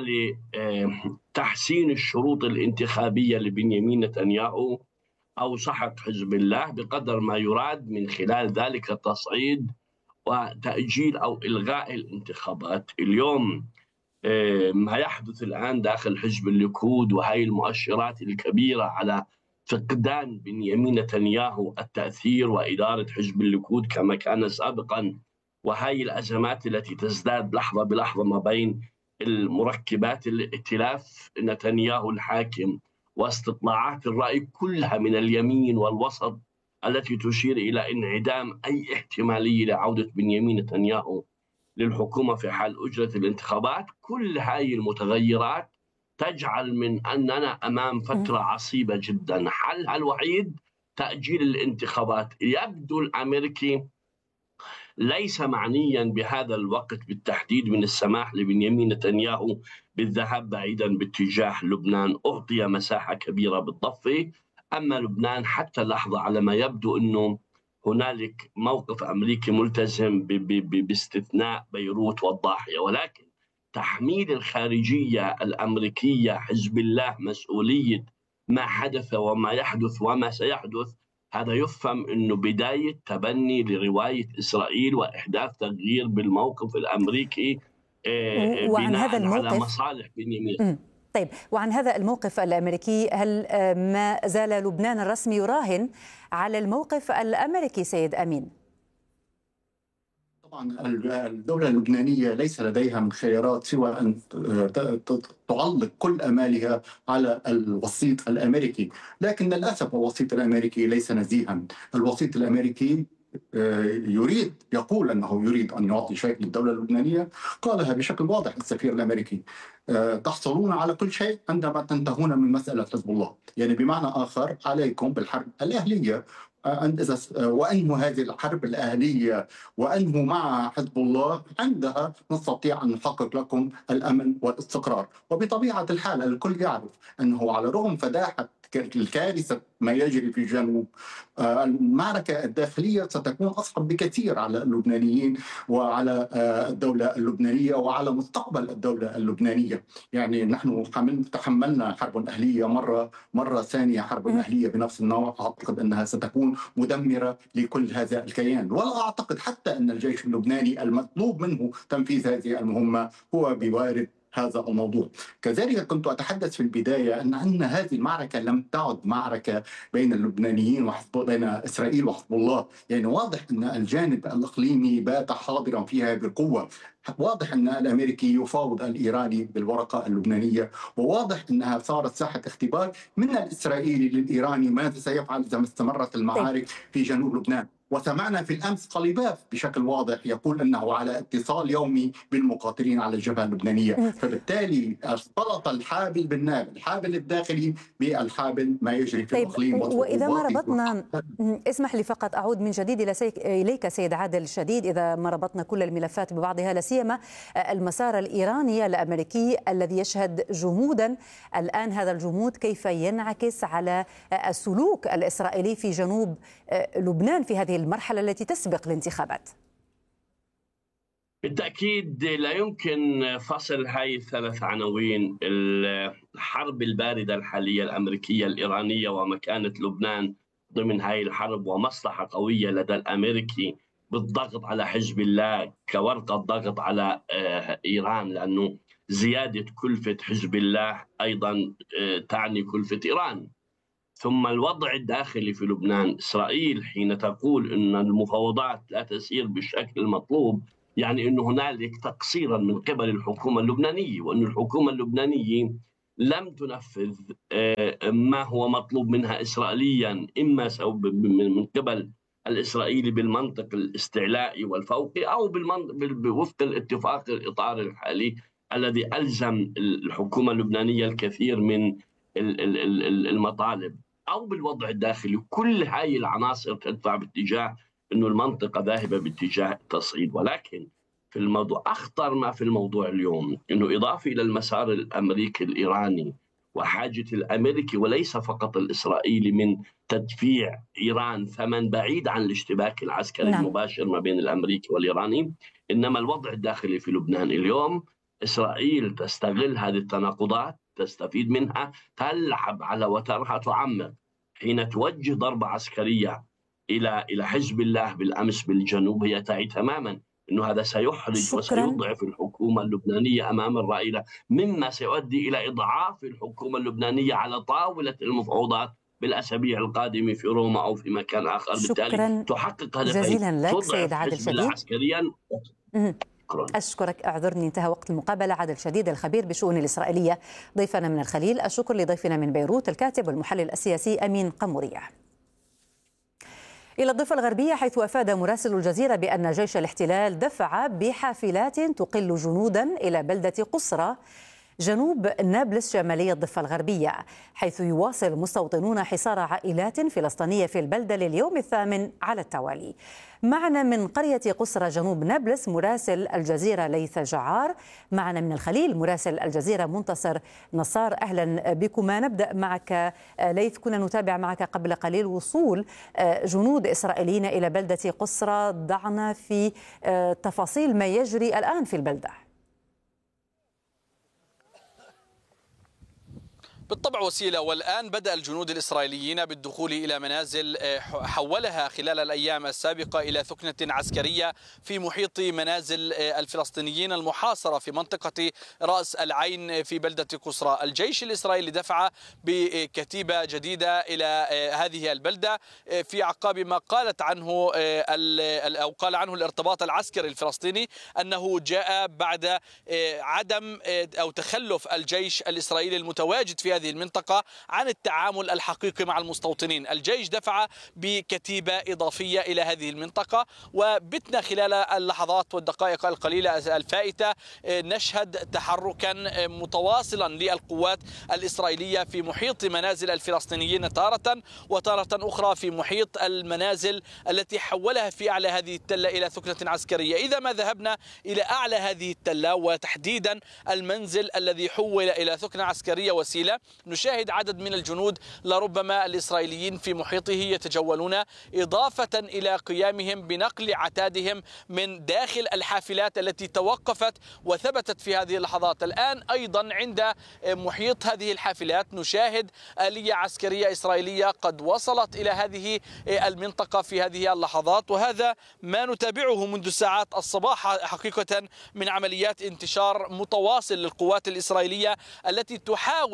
لتحسين الشروط الانتخابية لبنيامين نتنياهو أو سحق حزب الله، بقدر ما يراد من خلال ذلك التصعيد وتأجيل أو إلغاء الانتخابات. اليوم ما يحدث الآن داخل حزب الليكود وهي المؤشرات الكبيرة على فقدان بنيامين نتنياهو التأثير وإدارة حزب الليكود كما كان سابقا، وهي الأزمات التي تزداد لحظة بلحظة ما بين المركبات الائتلاف نتنياهو الحاكم واستطلاعات الرأي كلها من اليمين والوسط التي تشير إلى انعدام أي احتمالية لعودة بنيامين نتنياهو للحكومة في حال أجرت الانتخابات. كل هذه المتغيرات تجعل من أننا أمام فترة عصيبة جدا. حلها الوحيد تأجيل الانتخابات. يبدو الأمريكي ليس معنيا بهذا الوقت بالتحديد من السماح لبنيامين نتنياهو بالذهاب بعيدا باتجاه لبنان. أعطي مساحة كبيرة بالضفة، أما لبنان حتى اللحظة على ما يبدو أنه هنالك موقف أمريكي ملتزم باستثناء بيروت والضاحية، ولكن تحميل الخارجية الأمريكية حزب الله مسؤولية ما حدث وما يحدث وما سيحدث، هذا يفهم أنه بداية تبني لرواية إسرائيل وإحداث تغيير بالموقف الأمريكي وعن هذا الموقف على مصالح بنيامين. طيب، وعن هذا الموقف الأمريكي، هل ما زال لبنان الرسمي يراهن على الموقف الأمريكي سيد أمين؟ طبعا الدولة اللبنانية ليس لديها من خيارات سوى أن تعلق كل أمالها على الوسيط الأمريكي، لكن للأسف الوسيط الأمريكي ليس نزيها. الوسيط الأمريكي يريد يقول أنه يريد أن يعطي شيء للدولة اللبنانية، قالها بشكل واضح السفير الأمريكي: تحصلون على كل شيء عندما تنتهون من مسألة حزب الله. يعني بمعنى آخر عليكم بالحرب الأهلية، وأنهوا هذه الحرب الأهلية وأنهوا مع حزب الله، عندها نستطيع أن نحقق لكم الأمن والاستقرار. وبطبيعة الحال الكل يعرف أنه على رغم فداحة الكارثة ما يجري في الجنوب، المعركة الداخلية ستكون أصعب بكثير على اللبنانيين وعلى الدولة اللبنانية وعلى مستقبل الدولة اللبنانية. يعني نحن تحملنا حرب أهلية مرة مرة ثانية حرب أهلية بنفس النوع، أعتقد أنها ستكون مدمرة لكل هذا الكيان، ولا أعتقد حتى أن الجيش اللبناني المطلوب منه تنفيذ هذه المهمة هو بوارد هذا الموضوع. كذلك كنت أتحدث في البداية أن أن هذه المعركة لم تعد معركة بين اللبنانيين وحزب بين إسرائيل وحزب الله. يعني واضح أن الجانب الإقليمي بات حاضرا فيها بقوة، واضح أن الأمريكي يفاوض الإيراني بالورقة اللبنانية، وواضح أنها صارت ساحة اختبار من الإسرائيلي للإيراني ماذا سيفعل إذا استمرت المعارك في جنوب لبنان. وسمعنا في الأمس قليباف بشكل واضح يقول أنه على اتصال يومي بالمقاتلين على الجبهة اللبنانية. فبالتالي اختلط الحابل بالنابل، الحابل الداخلي بالحابل ما يجري في الإقليم. وإذا ما ربطنا، اسمح لي فقط أعود من جديد إليك سيد عادل الشديد، إذا ما ربطنا كل الملفات ببعضها، لا سيما المسار الإيراني الأمريكي الذي يشهد جمودا الآن، هذا الجمود كيف ينعكس على السلوك الإسرائيلي في جنوب لبنان في هذه المرحلة التي تسبق الانتخابات؟ بالتأكيد لا يمكن فصل هاي الثلاث عناوين، الحرب الباردة الحالية الأمريكية الإيرانية ومكانة لبنان ضمن هاي الحرب، ومصلحة قوية لدى الأمريكي بالضغط على حزب الله كورقة ضغط على إيران، لأنه زيادة كلفة حزب الله أيضا تعني كلفة إيران. ثم الوضع الداخلي في لبنان، إسرائيل حين تقول أن المفاوضات لا تسير بالشكل المطلوب يعني أن هنالك تقصيرا من قبل الحكومة اللبنانية، وأن الحكومة اللبنانية لم تنفذ ما هو مطلوب منها إسرائيليا، إما من قبل الإسرائيلي بالمنطق الاستعلائي والفوقي أو بوفق الاتفاق الإطار الحالي الذي ألزم الحكومة اللبنانية الكثير من المطالب، أو بالوضع الداخلي. كل هاي العناصر تدفع باتجاه أنه المنطقة ذاهبة باتجاه التصعيد. ولكن في الموضوع أخطر ما في الموضوع اليوم أنه إضافة إلى المسار الأمريكي الإيراني وحاجة الأمريكي وليس فقط الإسرائيلي من تدفيع إيران ثمن بعيد عن الاشتباك العسكري نعم. المباشر ما بين الأمريكي والإيراني، إنما الوضع الداخلي في لبنان اليوم إسرائيل تستغل هذه التناقضات، تستفيد منها، تلعب على وترها، تعمق. حين توجه ضربة عسكرية إلى إلى حزب الله بالأمس بالجنوب، هي تعي تماما أنه هذا سيحرج شكراً. وسيضعف الحكومة اللبنانية أمام الرائلة، مما سيؤدي إلى إضعاف الحكومة اللبنانية على طاولة المفاوضات بالأسابيع القادمة في روما أو في مكان آخر. بالتالي تحقق هدفين جزيلا لك سيد عادل شديد عسكريا. أشكرك، أعذرني انتهى وقت المقابلة. عادل شديد الخبير بالشؤون الإسرائيلية ضيفنا من الخليل. الشكر لضيفنا من بيروت الكاتب والمحلل السياسي أمين قمورية. إلى الضفة الغربية، حيث أفاد مراسل الجزيرة بأن جيش الاحتلال دفع بحافلات تقل جنودا إلى بلدة قصرى جنوب نابلس شمالي الضفة الغربية، حيث يواصل مستوطنون حصار عائلات فلسطينية في البلدة لليوم الثامن على التوالي. معنا من قرية قصرى جنوب نابلس مراسل الجزيرة ليث جعار، معنا من الخليل مراسل الجزيرة منتصر نصار. أهلا بكما. نبدأ معك ليث، كنا نتابع معك قبل قليل وصول جنود إسرائيليين إلى بلدة قصرى، ضعنا في تفاصيل ما يجري الآن في البلدة. بالطبع وسيلة، والآن بدأ الجنود الإسرائيليين بالدخول إلى منازل حولها خلال الأيام السابقة إلى ثكنة عسكرية في محيط منازل الفلسطينيين المحاصرة في منطقة رأس العين في بلدة قصرى. الجيش الإسرائيلي دفع بكتيبة جديدة إلى هذه البلدة في أعقاب ما قالت عنه أو قال عنه الارتباط العسكري الفلسطيني أنه جاء بعد عدم أو تخلف الجيش الإسرائيلي المتواجد في هذه المنطقة عن التعامل الحقيقي مع المستوطنين. الجيش دفع بكتيبة إضافية إلى هذه المنطقة، وبتنا خلال اللحظات والدقائق القليلة الفائتة نشهد تحركا متواصلا للقوات الإسرائيلية في محيط منازل الفلسطينيين تارة، وتارة أخرى في محيط المنازل التي حولها في أعلى هذه التلة إلى ثكنة عسكرية. إذا ما ذهبنا إلى أعلى هذه التلة وتحديدا المنزل الذي حول إلى ثكنة عسكرية وسيلة، نشاهد عدد من الجنود لربما الإسرائيليين في محيطه يتجولون، إضافة إلى قيامهم بنقل عتادهم من داخل الحافلات التي توقفت وثبتت في هذه اللحظات. الآن أيضا عند محيط هذه الحافلات نشاهد آلية عسكرية إسرائيلية قد وصلت إلى هذه المنطقة في هذه اللحظات، وهذا ما نتابعه منذ ساعات الصباح حقيقة من عمليات انتشار متواصل للقوات الإسرائيلية التي تحاول فرض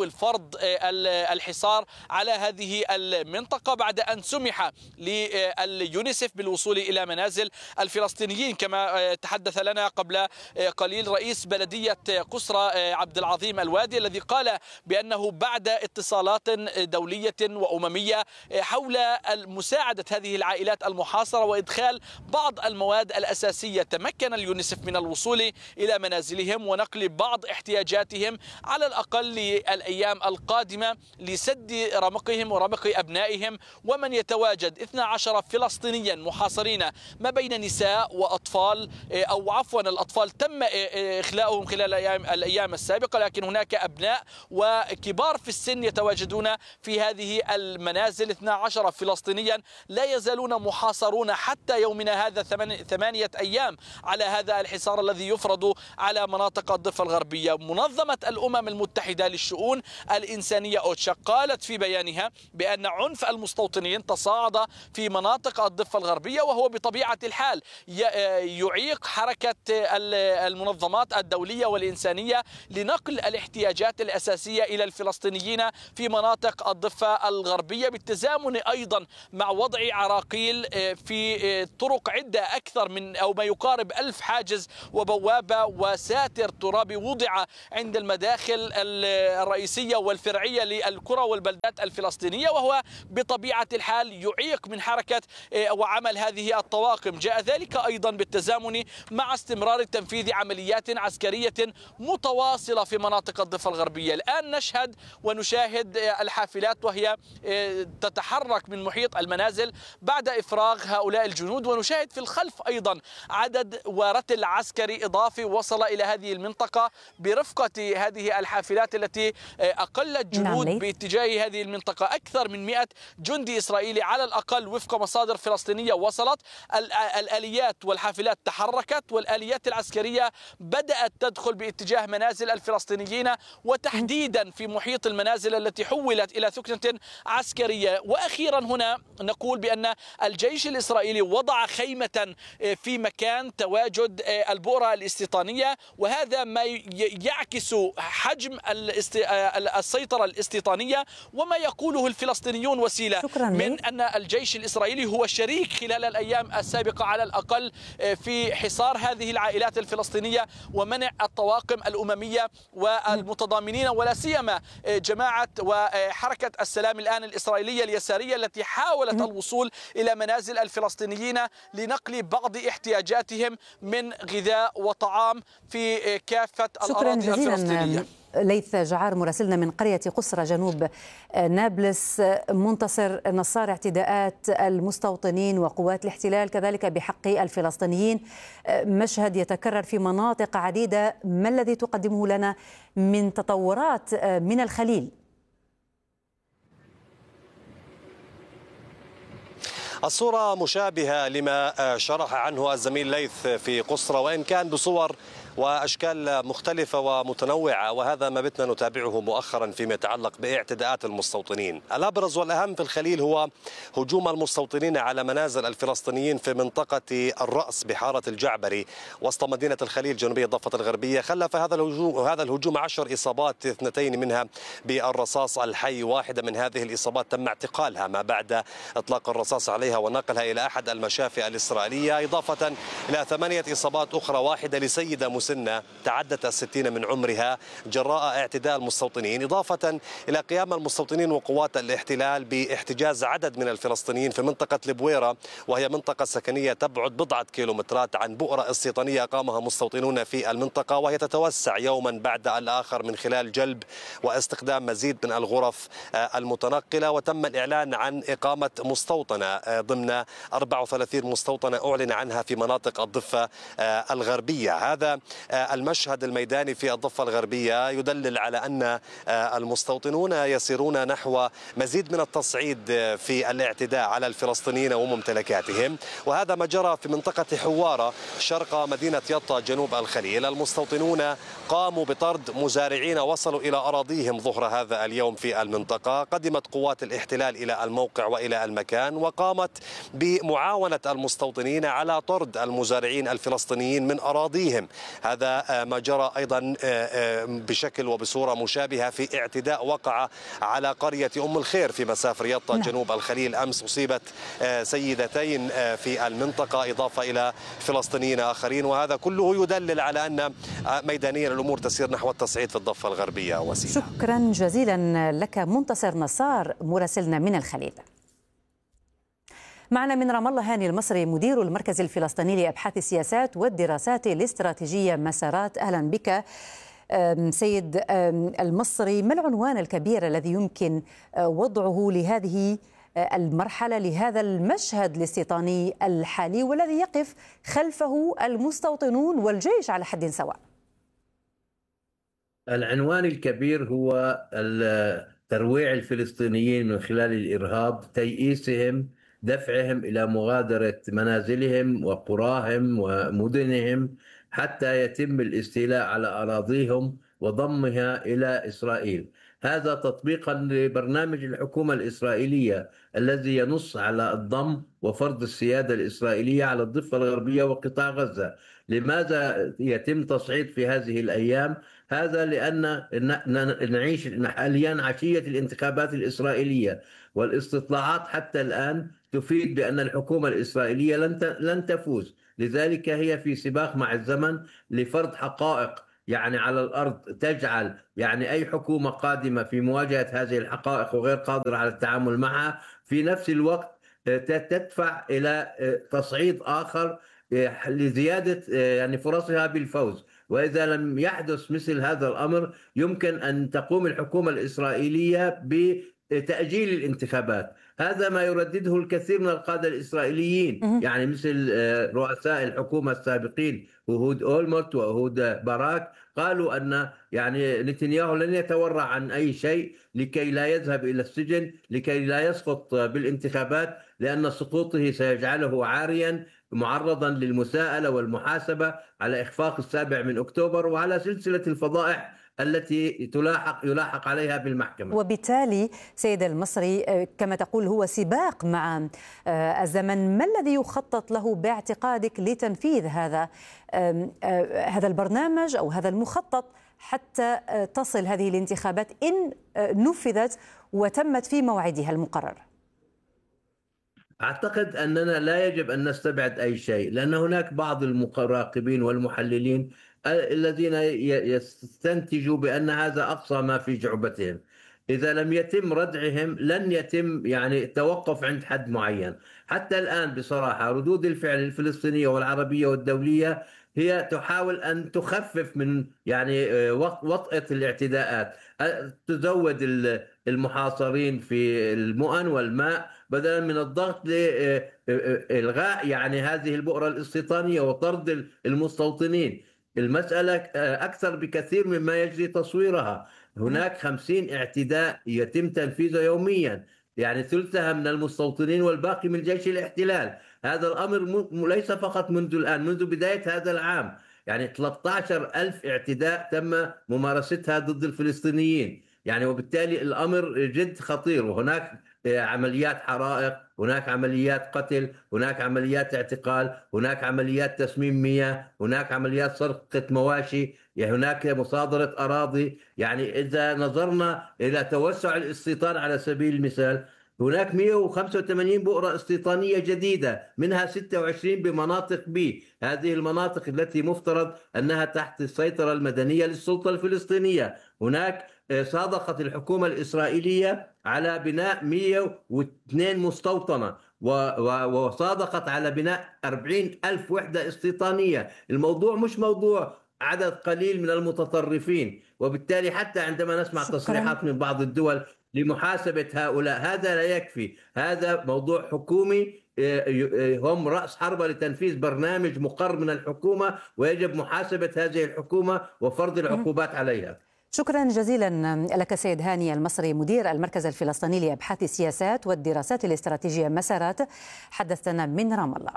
فرض الحصار على هذه المنطقة بعد أن سمح لليونيسف بالوصول إلى منازل الفلسطينيين، كما تحدث لنا قبل قليل رئيس بلدية قصرى عبد العظيم الوادي، الذي قال بأنه بعد اتصالات دولية وأممية حول مساعدة هذه العائلات المحاصرة وإدخال بعض المواد الأساسية، تمكن اليونيسف من الوصول إلى منازلهم ونقل بعض احتياجاتهم على الأقل للأيام القادمة لسد رمقهم ورمق أبنائهم. ومن يتواجد اثنا عشر فلسطينيا محاصرين ما بين نساء وأطفال، أو عفوا الأطفال تم إخلاؤهم خلال الأيام السابقة، لكن هناك أبناء وكبار في السن يتواجدون في هذه المنازل. اثنا عشر فلسطينيا لا يزالون محاصرون حتى يومنا هذا ثمانية أيام على هذا الحصار الذي يفرض على مناطق الضفة الغربية. منظمة الأمم المتحدة للشؤون الإنسانية أوتشا قالت في بيانها بأن عنف المستوطنين تصاعد في مناطق الضفة الغربية، وهو بطبيعة الحال يعيق حركة المنظمات الدولية والإنسانية لنقل الاحتياجات الأساسية إلى الفلسطينيين في مناطق الضفة الغربية، بالتزامن أيضا مع وضع عراقيل في طرق عدة، أكثر من أو ما يقارب ألف حاجز وبوابة وساتر ترابي وضع عند المداخل الرئيسية والفرعية للقرى والبلدات الفلسطينية، وهو بطبيعة الحال يعيق من حركة وعمل هذه الطواقم. جاء ذلك أيضا بالتزامن مع استمرار تنفيذ عمليات عسكرية متواصلة في مناطق الضفة الغربية. الآن نشهد ونشاهد الحافلات وهي تتحرك من محيط المنازل بعد إفراغ هؤلاء الجنود، ونشاهد في الخلف أيضا عدد ورتل عسكري إضافي وصل إلى هذه المنطقة برفقة هذه الحافلات التي أقلت جنود نعم باتجاه هذه المنطقة. أكثر من مئة جندي إسرائيلي على الأقل وفق مصادر فلسطينية وصلت. الآليات والحافلات تحركت، والآليات العسكرية بدأت تدخل باتجاه منازل الفلسطينيين، وتحديدا في محيط المنازل التي حولت إلى ثكنة عسكرية. وأخيرا هنا نقول بأن الجيش الإسرائيلي وضع خيمة في مكان تواجد البؤرة الاستيطانية، وهذا ما يعكس حجم السيطرة الاستيطانية وما يقوله الفلسطينيون وسيلة من أن الجيش الإسرائيلي هو شريك خلال الأيام السابقة على الأقل في حصار هذه العائلات الفلسطينية ومنع الطواقم الأممية والمتضامنين، ولا سيما جماعة وحركة السلام الآن الإسرائيلية اليسارية التي حاولت الوصول إلى منازل الفلسطينيين لنقل بعض احتياجاتهم من غذاء وطعام في كافة الأراضي الفلسطينية. ليث جعار مراسلنا من قرية قصرى جنوب نابلس. منتصر نصار، اعتداءات المستوطنين وقوات الاحتلال كذلك بحق الفلسطينيين مشهد يتكرر في مناطق عديدة، ما الذي تقدمه لنا من تطورات من الخليل؟ الصورة مشابهة لما شرح عنه الزميل ليث في قصرى، وإن كان بصور وأشكال مختلفة ومتنوعة، وهذا ما بتنا نتابعه مؤخرا فيما يتعلق باعتداءات المستوطنين. الأبرز والأهم في الخليل هو هجوم المستوطنين على منازل الفلسطينيين في منطقة الرأس بحارة الجعبري وسط مدينة الخليل جنوبية الضفة الغربية. خلف هذا الهجوم هذا الهجوم عشر إصابات، اثنتين منها بالرصاص الحي، واحدة من هذه الإصابات تم اعتقالها ما بعد إطلاق الرصاص عليها ونقلها إلى أحد المشافي الإسرائيلية، إضافة إلى ثمانية إصابات أخرى، واحدة لسيدة مسنة تعدت الستين من عمرها جراء اعتداء المستوطنين، إضافة إلى قيام المستوطنين وقوات الاحتلال باحتجاز عدد من الفلسطينيين في منطقة البويرة، وهي منطقة سكنية تبعد بضعة كيلومترات عن بؤرة استيطانية أقامها مستوطنون في المنطقة، وهي تتوسع يوما بعد الآخر من خلال جلب واستخدام مزيد من الغرف المتنقلة. وتم الإعلان عن إقامة مستوطنة ضمن أربعة وثلاثين مستوطنة أعلن عنها في مناطق الضفة الغربية. هذا المشهد الميداني في الضفة الغربية يدلل على أن المستوطنون يسيرون نحو مزيد من التصعيد في الاعتداء على الفلسطينيين وممتلكاتهم، وهذا ما جرى في منطقة حوارة شرق مدينة يطا جنوب الخليل. المستوطنون قاموا بطرد مزارعين وصلوا إلى أراضيهم ظهر هذا اليوم في المنطقة. قدمت قوات الاحتلال إلى الموقع وإلى المكان وقامت بمعاونة المستوطنين على طرد المزارعين الفلسطينيين من أراضيهم. هذا ما جرى أيضا بشكل وبصورة مشابهة في اعتداء وقع على قرية أم الخير في مساف رياض جنوب الخليل أمس. أصيبت سيدتين في المنطقة إضافة إلى فلسطينيين آخرين، وهذا كله يدلل على أن ميدانيا الأمور تسير نحو التصعيد في الضفة الغربية. وسيلة، شكرا جزيلا لك منتصر نصار مراسلنا من الخليل. معنا من رام الله هاني المصري مدير المركز الفلسطيني لأبحاث السياسات والدراسات الاستراتيجية مسارات. أهلا بك سيد المصري. ما العنوان الكبير الذي يمكن وضعه لهذه المرحلة، لهذا المشهد الاستيطاني الحالي والذي يقف خلفه المستوطنون والجيش على حد سواء؟ العنوان الكبير هو ترويع الفلسطينيين من خلال الإرهاب، تيئيسهم، دفعهم إلى مغادرة منازلهم وقراهم ومدنهم حتى يتم الاستيلاء على أراضيهم وضمها إلى إسرائيل. هذا تطبيقا لبرنامج الحكومة الإسرائيلية الذي ينص على الضم وفرض السيادة الإسرائيلية على الضفة الغربية وقطاع غزة. لماذا يتم تصعيد في هذه الأيام؟ هذا لأن نعيش حاليا عشية الانتخابات الإسرائيلية، والاستطلاعات حتى الآن تفيد بأن الحكومة الإسرائيلية لن تفوز. لذلك هي في سباق مع الزمن لفرض حقائق يعني على الأرض تجعل يعني أي حكومة قادمة في مواجهة هذه الحقائق وغير قادرة على التعامل معها في نفس الوقت تدفع إلى تصعيد آخر لزيادة يعني فرصها بالفوز. وإذا لم يحدث مثل هذا الأمر يمكن أن تقوم الحكومة الإسرائيلية بتأجيل الانتخابات. هذا ما يردده الكثير من القادة الإسرائيليين، يعني مثل رؤساء الحكومة السابقين وهود أولمرت وهود باراك، قالوا أن يعني نتنياهو لن يتورع عن أي شيء لكي لا يذهب إلى السجن، لكي لا يسقط بالانتخابات، لأن سقوطه سيجعله عاريا معرضا للمساءلة والمحاسبة على إخفاق السابع من أكتوبر وعلى سلسلة الفضائح التي تلاحق يلاحق عليها بالمحكمة. وبالتالي سيد المصري كما تقول هو سباق مع الزمن. ما الذي يخطط له باعتقادك لتنفيذ هذا هذا البرنامج أو هذا المخطط حتى تصل هذه الانتخابات إن نفذت وتمت في موعدها المقرر؟ أعتقد أننا لا يجب أن نستبعد أي شيء، لأن هناك بعض المراقبين والمحللين الذين يستنتجوا بأن هذا أقصى ما في جعبتهم. إذا لم يتم ردعهم لن يتم يعني التوقف عند حد معين. حتى الآن بصراحة ردود الفعل الفلسطينية والعربية والدولية هي تحاول أن تخفف من يعني وطأة الاعتداءات، تزود المحاصرين في المؤن والماء بدلا من الضغط لإلغاء يعني هذه البؤرة الاستيطانية وطرد المستوطنين. المسألة أكثر بكثير مما يجري تصويرها. هناك خمسين اعتداء يتم تنفيذه يوميا، يعني ثلثها من المستوطنين والباقي من جيش الاحتلال. هذا الأمر ليس فقط منذ الآن، منذ بداية هذا العام يعني ثلاثة عشر ألف اعتداء تم ممارستها ضد الفلسطينيين، يعني وبالتالي الأمر جد خطير. وهناك عمليات حرائق، هناك عمليات قتل، هناك عمليات اعتقال، هناك عمليات تسميم مياه، هناك عمليات سرقة مواشي، هناك مصادرة أراضي. يعني إذا نظرنا إلى توسع الاستيطان على سبيل المثال، هناك مئة وخمسة وثمانين بؤرة استيطانية جديدة، منها ستة وعشرين بمناطق بي، هذه المناطق التي مفترض أنها تحت السيطرة المدنية للسلطة الفلسطينية. هناك صادقت الحكومة الإسرائيلية على بناء مئة واثنين مستوطنة وصادقت على بناء أربعين ألف وحدة استيطانية. الموضوع مش موضوع عدد قليل من المتطرفين، وبالتالي حتى عندما نسمع شكرا. تصريحات من بعض الدول لمحاسبة هؤلاء، هذا لا يكفي. هذا موضوع حكومي، هم رأس حربة لتنفيذ برنامج مقر من الحكومة، ويجب محاسبة هذه الحكومة وفرض العقوبات عليها. شكرا جزيلا لك سيد هاني المصري مدير المركز الفلسطيني لأبحاث السياسات والدراسات الاستراتيجية مسارات، حدثنا من رام الله.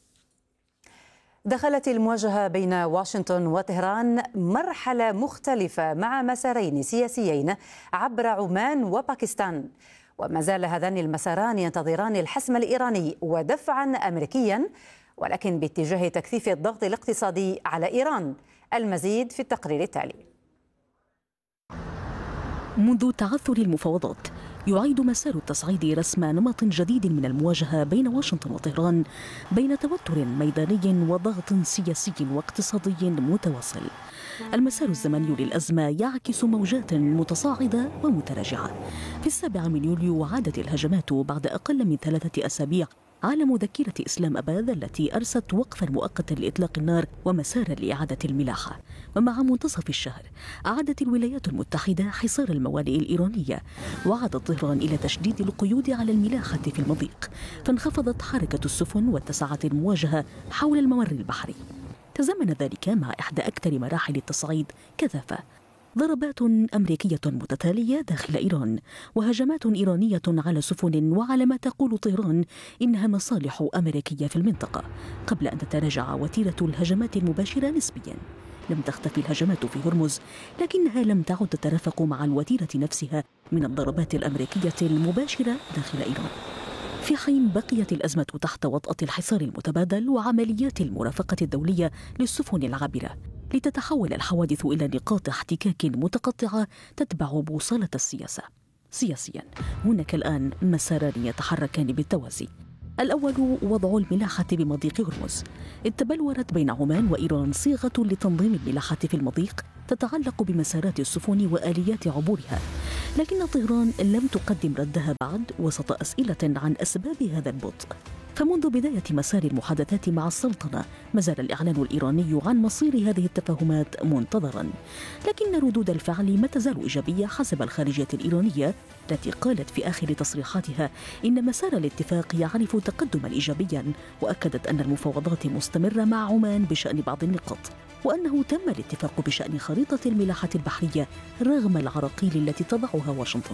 دخلت المواجهة بين واشنطن وطهران مرحلة مختلفة مع مسارين سياسيين عبر عمان وباكستان، وما زال هذان المساران ينتظران الحسم الإيراني ودفعا أمريكيا، ولكن باتجاه تكثيف الضغط الاقتصادي على إيران. المزيد في التقرير التالي. منذ تعثر المفاوضات يعيد مسار التصعيد رسم نمط جديد من المواجهة بين واشنطن وطهران بين توتر ميداني وضغط سياسي واقتصادي متواصل. المسار الزمني للأزمة يعكس موجات متصاعدة ومتراجعة. في السابع من يوليو عادت الهجمات بعد أقل من ثلاثة أسابيع على مذكرة إسلام أباد التي أرست وقفا مؤقتا لإطلاق النار ومسارا لإعادة الملاحة. ومع منتصف الشهر أعادت الولايات المتحدة حصار الموانئ الإيرانية، وعادت طهران إلى تشديد القيود على الملاحة في المضيق، فانخفضت حركة السفن واتسعت المواجهة حول الممر البحري. تزامن ذلك مع إحدى أكثر مراحل التصعيد كثافة، ضربات أمريكية متتالية داخل إيران، وهجمات إيرانية على سفن وعلى ما تقول طهران إنها مصالح أمريكية في المنطقة، قبل أن تتراجع وتيرة الهجمات المباشرة نسبياً. لم تختفي الهجمات في هرمز، لكنها لم تعد تترافق مع الوتيرة نفسها من الضربات الأمريكية المباشرة داخل إيران. في حين بقيت الأزمة تحت وطأة الحصار المتبادل وعمليات المرافقة الدولية للسفن العابرة، لتتحول الحوادث إلى نقاط احتكاك متقطعة تتبع بوصلة السياسة. سياسيا هناك الآن مساران يتحركان بالتوازي. الأول وضع الملاحة بمضيق هرمز. تبلورت بين عمان وإيران صيغة لتنظيم الملاحة في المضيق تتعلق بمسارات السفن وآليات عبورها، لكن طهران لم تقدم ردها بعد وسط أسئلة عن أسباب هذا البطء. فمنذ بداية مسار المحادثات مع السلطنة ما زال الإعلان الإيراني عن مصير هذه التفاهمات منتظرا، لكن ردود الفعل ما تزال إيجابية حسب الخارجية الإيرانية التي قالت في آخر تصريحاتها إن مسار الاتفاق يعرف تقدما إيجابيا، وأكدت أن المفاوضات مستمرة مع عمان بشأن بعض النقاط، وأنه تم الاتفاق بشأن خريطة الملاحة البحرية رغم العراقيل التي تضعها واشنطن،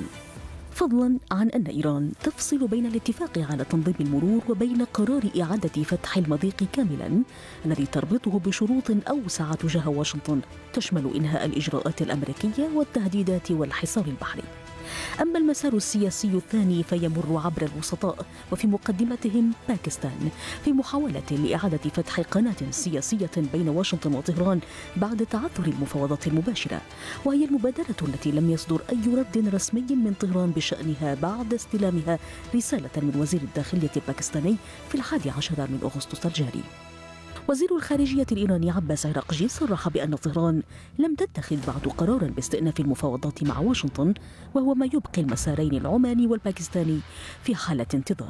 فضلا عن أن إيران تفصل بين الاتفاق على تنظيم المرور وبين قرار إعادة فتح المضيق كاملا الذي تربطه بشروط أوسع تجاه واشنطن تشمل إنهاء الإجراءات الأمريكية والتهديدات والحصار البحري. أما المسار السياسي الثاني فيمر عبر الوسطاء وفي مقدمتهم باكستان في محاولة لإعادة فتح قناة سياسية بين واشنطن وطهران بعد تعثر المفاوضات المباشرة، وهي المبادرة التي لم يصدر أي رد رسمي من طهران بشأنها بعد استلامها رسالة من وزير الداخلية الباكستاني في الحادي عشر من أغسطس الجاري. وزير الخارجية الإيراني عباس عراقجي صرح بأن طهران لم تتخذ بعد قرارا باستئناف المفاوضات مع واشنطن، وهو ما يبقي المسارين العماني والباكستاني في حالة انتظار.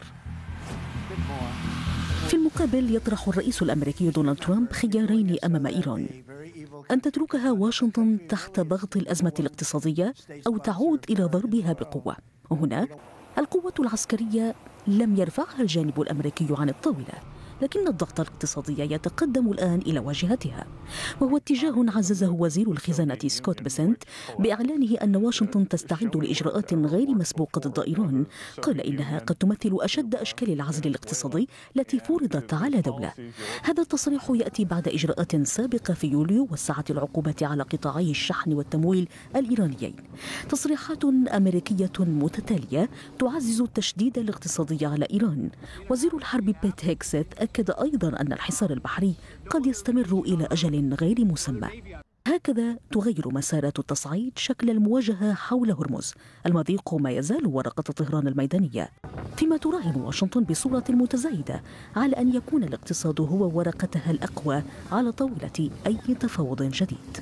في المقابل يطرح الرئيس الأمريكي دونالد ترامب خيارين أمام إيران: أن تتركها واشنطن تحت ضغط الأزمة الاقتصادية أو تعود إلى ضربها بقوة. وهنا القوة العسكرية لم يرفعها الجانب الأمريكي عن الطاولة، لكن الضغط الاقتصادي يتقدم الآن إلى واجهتها، وهو اتجاه عززه وزير الخزانة سكوت بيسنت بإعلانه أن واشنطن تستعد لإجراءات غير مسبوقة ضد إيران. قال إنها قد تمثل أشد أشكال العزل الاقتصادي التي فرضت على دولة. هذا التصريح يأتي بعد إجراءات سابقة في يوليو وسعت العقوبات على قطاعي الشحن والتمويل الإيرانيين. تصريحات أمريكية متتالية تعزز التشديد الاقتصادي على إيران. وزير الحرب بيت هيكسيت أكد أيضا أن الحصار البحري قد يستمر إلى أجل غير مسمى. هكذا تغير مسارات التصعيد شكل المواجهة حول هرمز. المضيق ما يزال ورقة طهران الميدانية، فيما تراهن واشنطن بصورة متزايدة على أن يكون الاقتصاد هو ورقتها الأقوى على طاولة أي تفاوض جديد.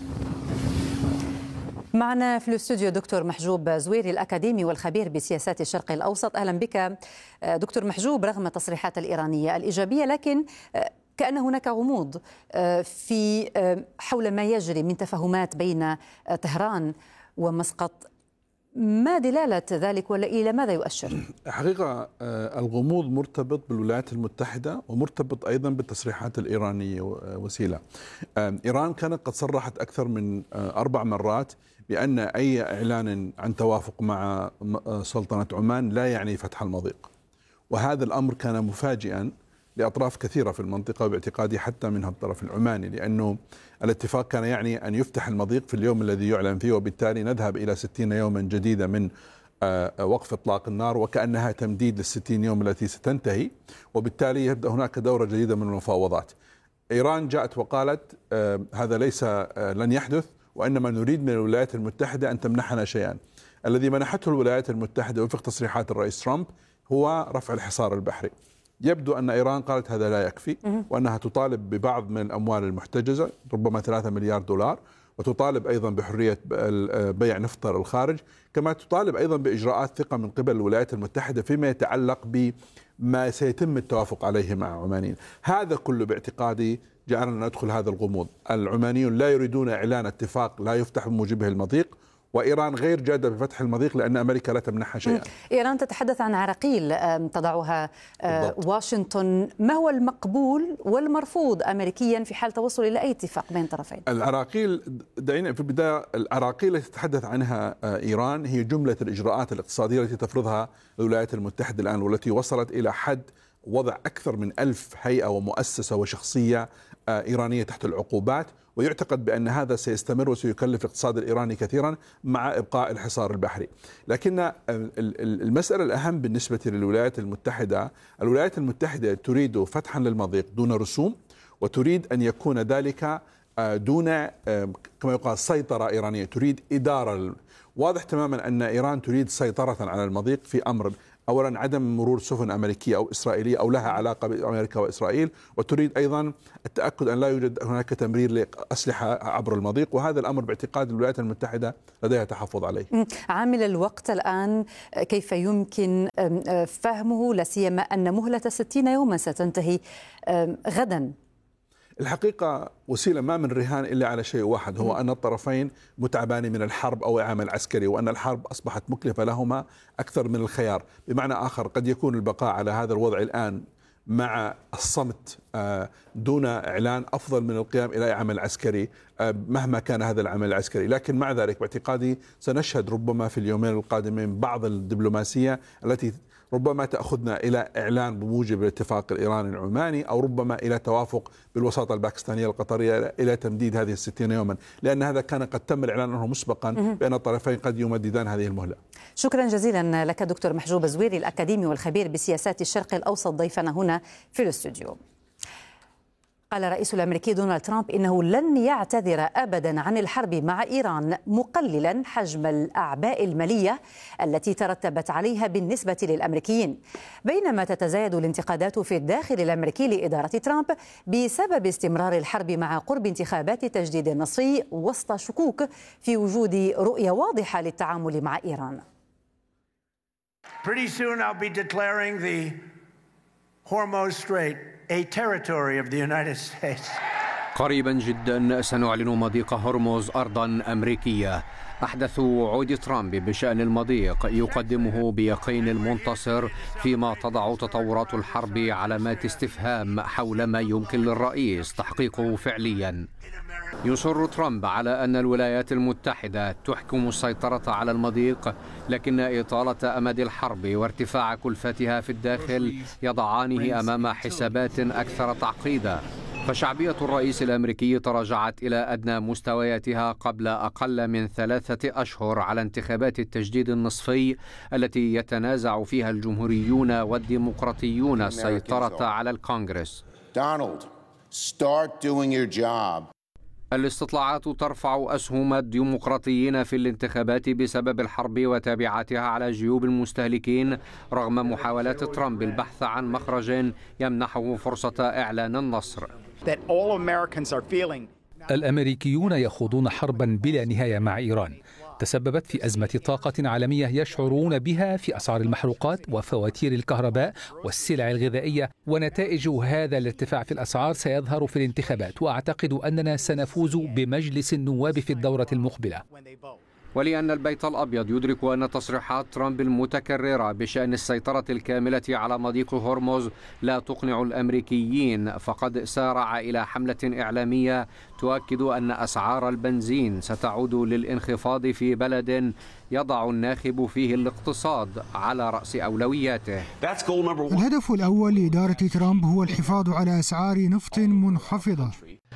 معنا في الاستوديو دكتور محجوب زويري الأكاديمي والخبير بسياسات الشرق الأوسط. أهلا بك دكتور محجوب. رغم التصريحات الإيرانية الإيجابية، لكن كأن هناك غموض في حول ما يجري من تفاهمات بين طهران ومسقط. ما دلالة ذلك ولا إلى ماذا يؤشر؟ حقيقة الغموض مرتبط بالولايات المتحدة ومرتبط أيضا بالتصريحات الإيرانية. وسيلة إيران كانت قد صرحت أكثر من أربع مرات بأن أي إعلان عن توافق مع سلطنة عمان لا يعني فتح المضيق، وهذا الأمر كان مفاجئا لأطراف كثيرة في المنطقة، باعتقادي حتى منها الطرف العماني، لأنه الاتفاق كان يعني أن يفتح المضيق في اليوم الذي يعلن فيه، وبالتالي نذهب إلى ستين يوما جديدة من وقف إطلاق النار، وكأنها تمديد للستين يوم التي ستنتهي، وبالتالي يبدأ هناك دورة جديدة من المفاوضات. إيران جاءت وقالت هذا ليس لن يحدث، وإنما نريد من الولايات المتحدة أن تمنحنا شيئا. الذي منحته الولايات المتحدة وفق تصريحات الرئيس ترامب هو رفع الحصار البحري. يبدو أن إيران قالت هذا لا يكفي، وأنها تطالب ببعض من الأموال المحتجزة ربما ثلاثة مليار دولار، وتطالب أيضا بحرية بيع نفط الخارج، كما تطالب أيضا بإجراءات ثقة من قبل الولايات المتحدة فيما يتعلق بما سيتم التوافق عليه مع عمانيين. هذا كله باعتقادي جعلنا ندخل هذا الغموض. العمانيون لا يريدون إعلان اتفاق لا يفتح بموجبه المضيق، وإيران غير جادة بفتح المضيق لأن أمريكا لا تمنحها شيئا. إيران تتحدث عن عراقيل تضعها بالضبط. واشنطن، ما هو المقبول والمرفوض أمريكيا في حال توصل إلى أي اتفاق بين الطرفين؟ العراقيل، دعينا في البداية، العراقيل التي تتحدث عنها إيران هي جملة الإجراءات الاقتصادية التي تفرضها الولايات المتحدة الآن، والتي وصلت إلى حد وضع أكثر من ألف هيئة ومؤسسة وشخصية إيرانية تحت العقوبات، ويعتقد بأن هذا سيستمر وسيكلف الاقتصاد الإيراني كثيرا مع إبقاء الحصار البحري. لكن المسألة الأهم بالنسبة للولايات المتحدة، الولايات المتحدة تريد فتحا للمضيق دون رسوم، وتريد أن يكون ذلك دون كما يقال سيطرة إيرانية، تريد إدارة. واضح تماما أن إيران تريد سيطرة على المضيق في أمر أولا عدم مرور سفن أمريكية أو إسرائيلية أو لها علاقة بأمريكا وإسرائيل، وتريد أيضا التأكد أن لا يوجد هناك تمرير لأسلحة عبر المضيق، وهذا الأمر باعتقاد الولايات المتحدة لديها تحفظ عليه. عامل الوقت الآن كيف يمكن فهمه، لا سيما أن مهلة ستين يوما ستنتهي غدا؟ الحقيقة وسيلة ما من رهان إلا على شيء واحد، هو أن الطرفين متعبان من الحرب أو عمل عسكري، وأن الحرب أصبحت مكلفة لهما أكثر من الخيار. بمعنى آخر، قد يكون البقاء على هذا الوضع الآن مع الصمت دون إعلان أفضل من القيام إلى عمل عسكري مهما كان هذا العمل العسكري. لكن مع ذلك باعتقادي سنشهد ربما في اليومين القادمين بعض الدبلوماسية التي ربما تأخذنا إلى إعلان بموجب الاتفاق الإيراني العماني، أو ربما إلى توافق بالوساطة الباكستانية القطرية إلى تمديد هذه الستين يوما، لأن هذا كان قد تم الإعلان عنه مسبقا بأن الطرفين قد يمددان هذه المهلة. شكرا جزيلا لك دكتور محجوب الزويري، الأكاديمي والخبير بسياسات الشرق الأوسط، ضيفنا هنا في الاستوديو. قال الرئيس الأمريكي دونالد ترامب إنه لن يعتذر أبدا عن الحرب مع إيران، مقللا حجم الأعباء المالية التي ترتبت عليها بالنسبة للأمريكيين، بينما تتزايد الانتقادات في الداخل الأمريكي لإدارة ترامب بسبب استمرار الحرب مع قرب انتخابات التجديد النصفي وسط شكوك في وجود رؤية واضحة للتعامل مع إيران. Pretty soon I'll be declaring the Hormuz Strait a territory of the United States. قريبا جدا سنعلن مضيق هرمز أرضا أمريكية. أحدث وعود ترامب بشأن المضيق يقدمه بيقين المنتصر، فيما تضع تطورات الحرب علامات استفهام حول ما يمكن للرئيس تحقيقه فعليا. يصر ترامب على أن الولايات المتحدة تحكم السيطرة على المضيق، لكن إطالة أمد الحرب وارتفاع كلفتها في الداخل يضعانه أمام حسابات أكثر تعقيدا. فشعبية الرئيس الأمريكي تراجعت إلى أدنى مستوياتها قبل أقل من ثلاثة أشهر على انتخابات التجديد النصفي التي يتنازع فيها الجمهوريون والديمقراطيون السيطرة على الكونغرس. Donald, start doing your job. الاستطلاعات ترفع أسهم الديمقراطيين في الانتخابات بسبب الحرب وتبعاتها على جيوب المستهلكين، رغم محاولات ترامب البحث عن مخرج يمنحه فرصة إعلان النصر. الأمريكيون يخوضون حربا بلا نهاية مع إيران تسببت في أزمة طاقة عالمية يشعرون بها في أسعار المحروقات وفواتير الكهرباء والسلع الغذائية، ونتائج هذا الارتفاع في الأسعار سيظهر في الانتخابات، وأعتقد أننا سنفوز بمجلس النواب في الدورة المقبلة. ولأن البيت الأبيض يدرك أن تصريحات ترامب المتكررة بشأن السيطرة الكاملة على مضيق هرمز لا تقنع الأمريكيين، فقد سارع إلى حملة إعلامية تؤكد أن أسعار البنزين ستعود للانخفاض في بلد يضع الناخب فيه الاقتصاد على رأس أولوياته. الهدف الأول لإدارة ترامب هو الحفاظ على أسعار نفط منخفضة.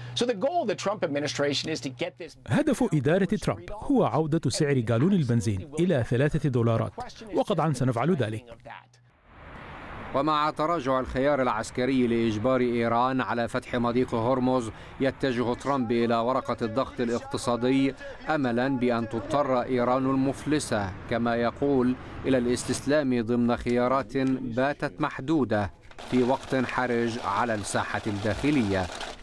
هدف إدارة ترامب هو عودة سعر جالون البنزين إلى ثلاثة دولارات، وقطعا سنفعل ذلك. ومع تراجع الخيار العسكري لإجبار إيران على فتح مضيق هرمز، يتجه ترامب إلى ورقة الضغط الاقتصادي أملا بأن تضطر إيران المفلسة كما يقول إلى الاستسلام ضمن خيارات باتت محدودة في وقت حرج على الساحة الداخلية.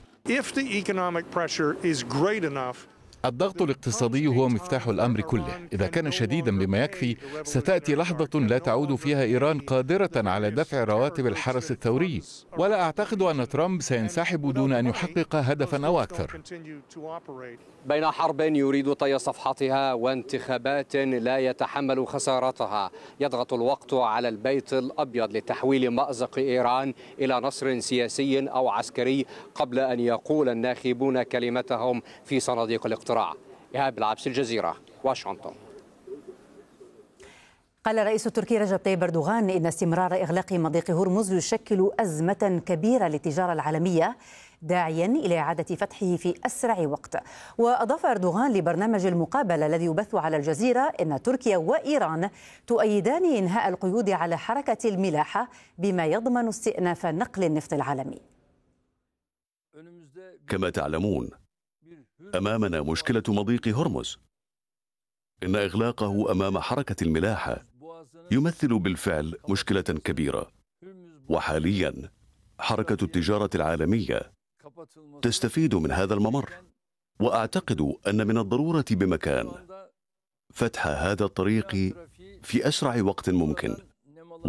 الضغط الاقتصادي هو مفتاح الأمر كله. إذا كان شديدا بما يكفي، ستأتي لحظة لا تعود فيها إيران قادرة على دفع رواتب الحرس الثوري، ولا أعتقد أن ترامب سينسحب دون أن يحقق هدفا أو أكثر. بين حرب يريد طي صفحتها وانتخابات لا يتحمل خسارتها، يضغط الوقت على البيت الأبيض لتحويل مأزق إيران إلى نصر سياسي أو عسكري قبل أن يقول الناخبون كلمتهم في صناديق الاقتراع. إيهاب العبس، الجزيرة، واشنطن. قال الرئيس التركي رجب طيب أردوغان إن استمرار إغلاق مضيق هرمز يشكل أزمة كبيرة للتجارة العالمية، داعيا إلى إعادة فتحه في أسرع وقت. وأضاف أردوغان لبرنامج المقابلة الذي يبث على الجزيرة إن تركيا وإيران تؤيدان إنهاء القيود على حركة الملاحة بما يضمن استئناف نقل النفط العالمي. كما تعلمون، أمامنا مشكلة مضيق هرمز. إن إغلاقه أمام حركة الملاحة يمثل بالفعل مشكلة كبيرة، وحاليا حركة التجارة العالمية تستفيد من هذا الممر، وأعتقد أن من الضرورة بمكان فتح هذا الطريق في أسرع وقت ممكن.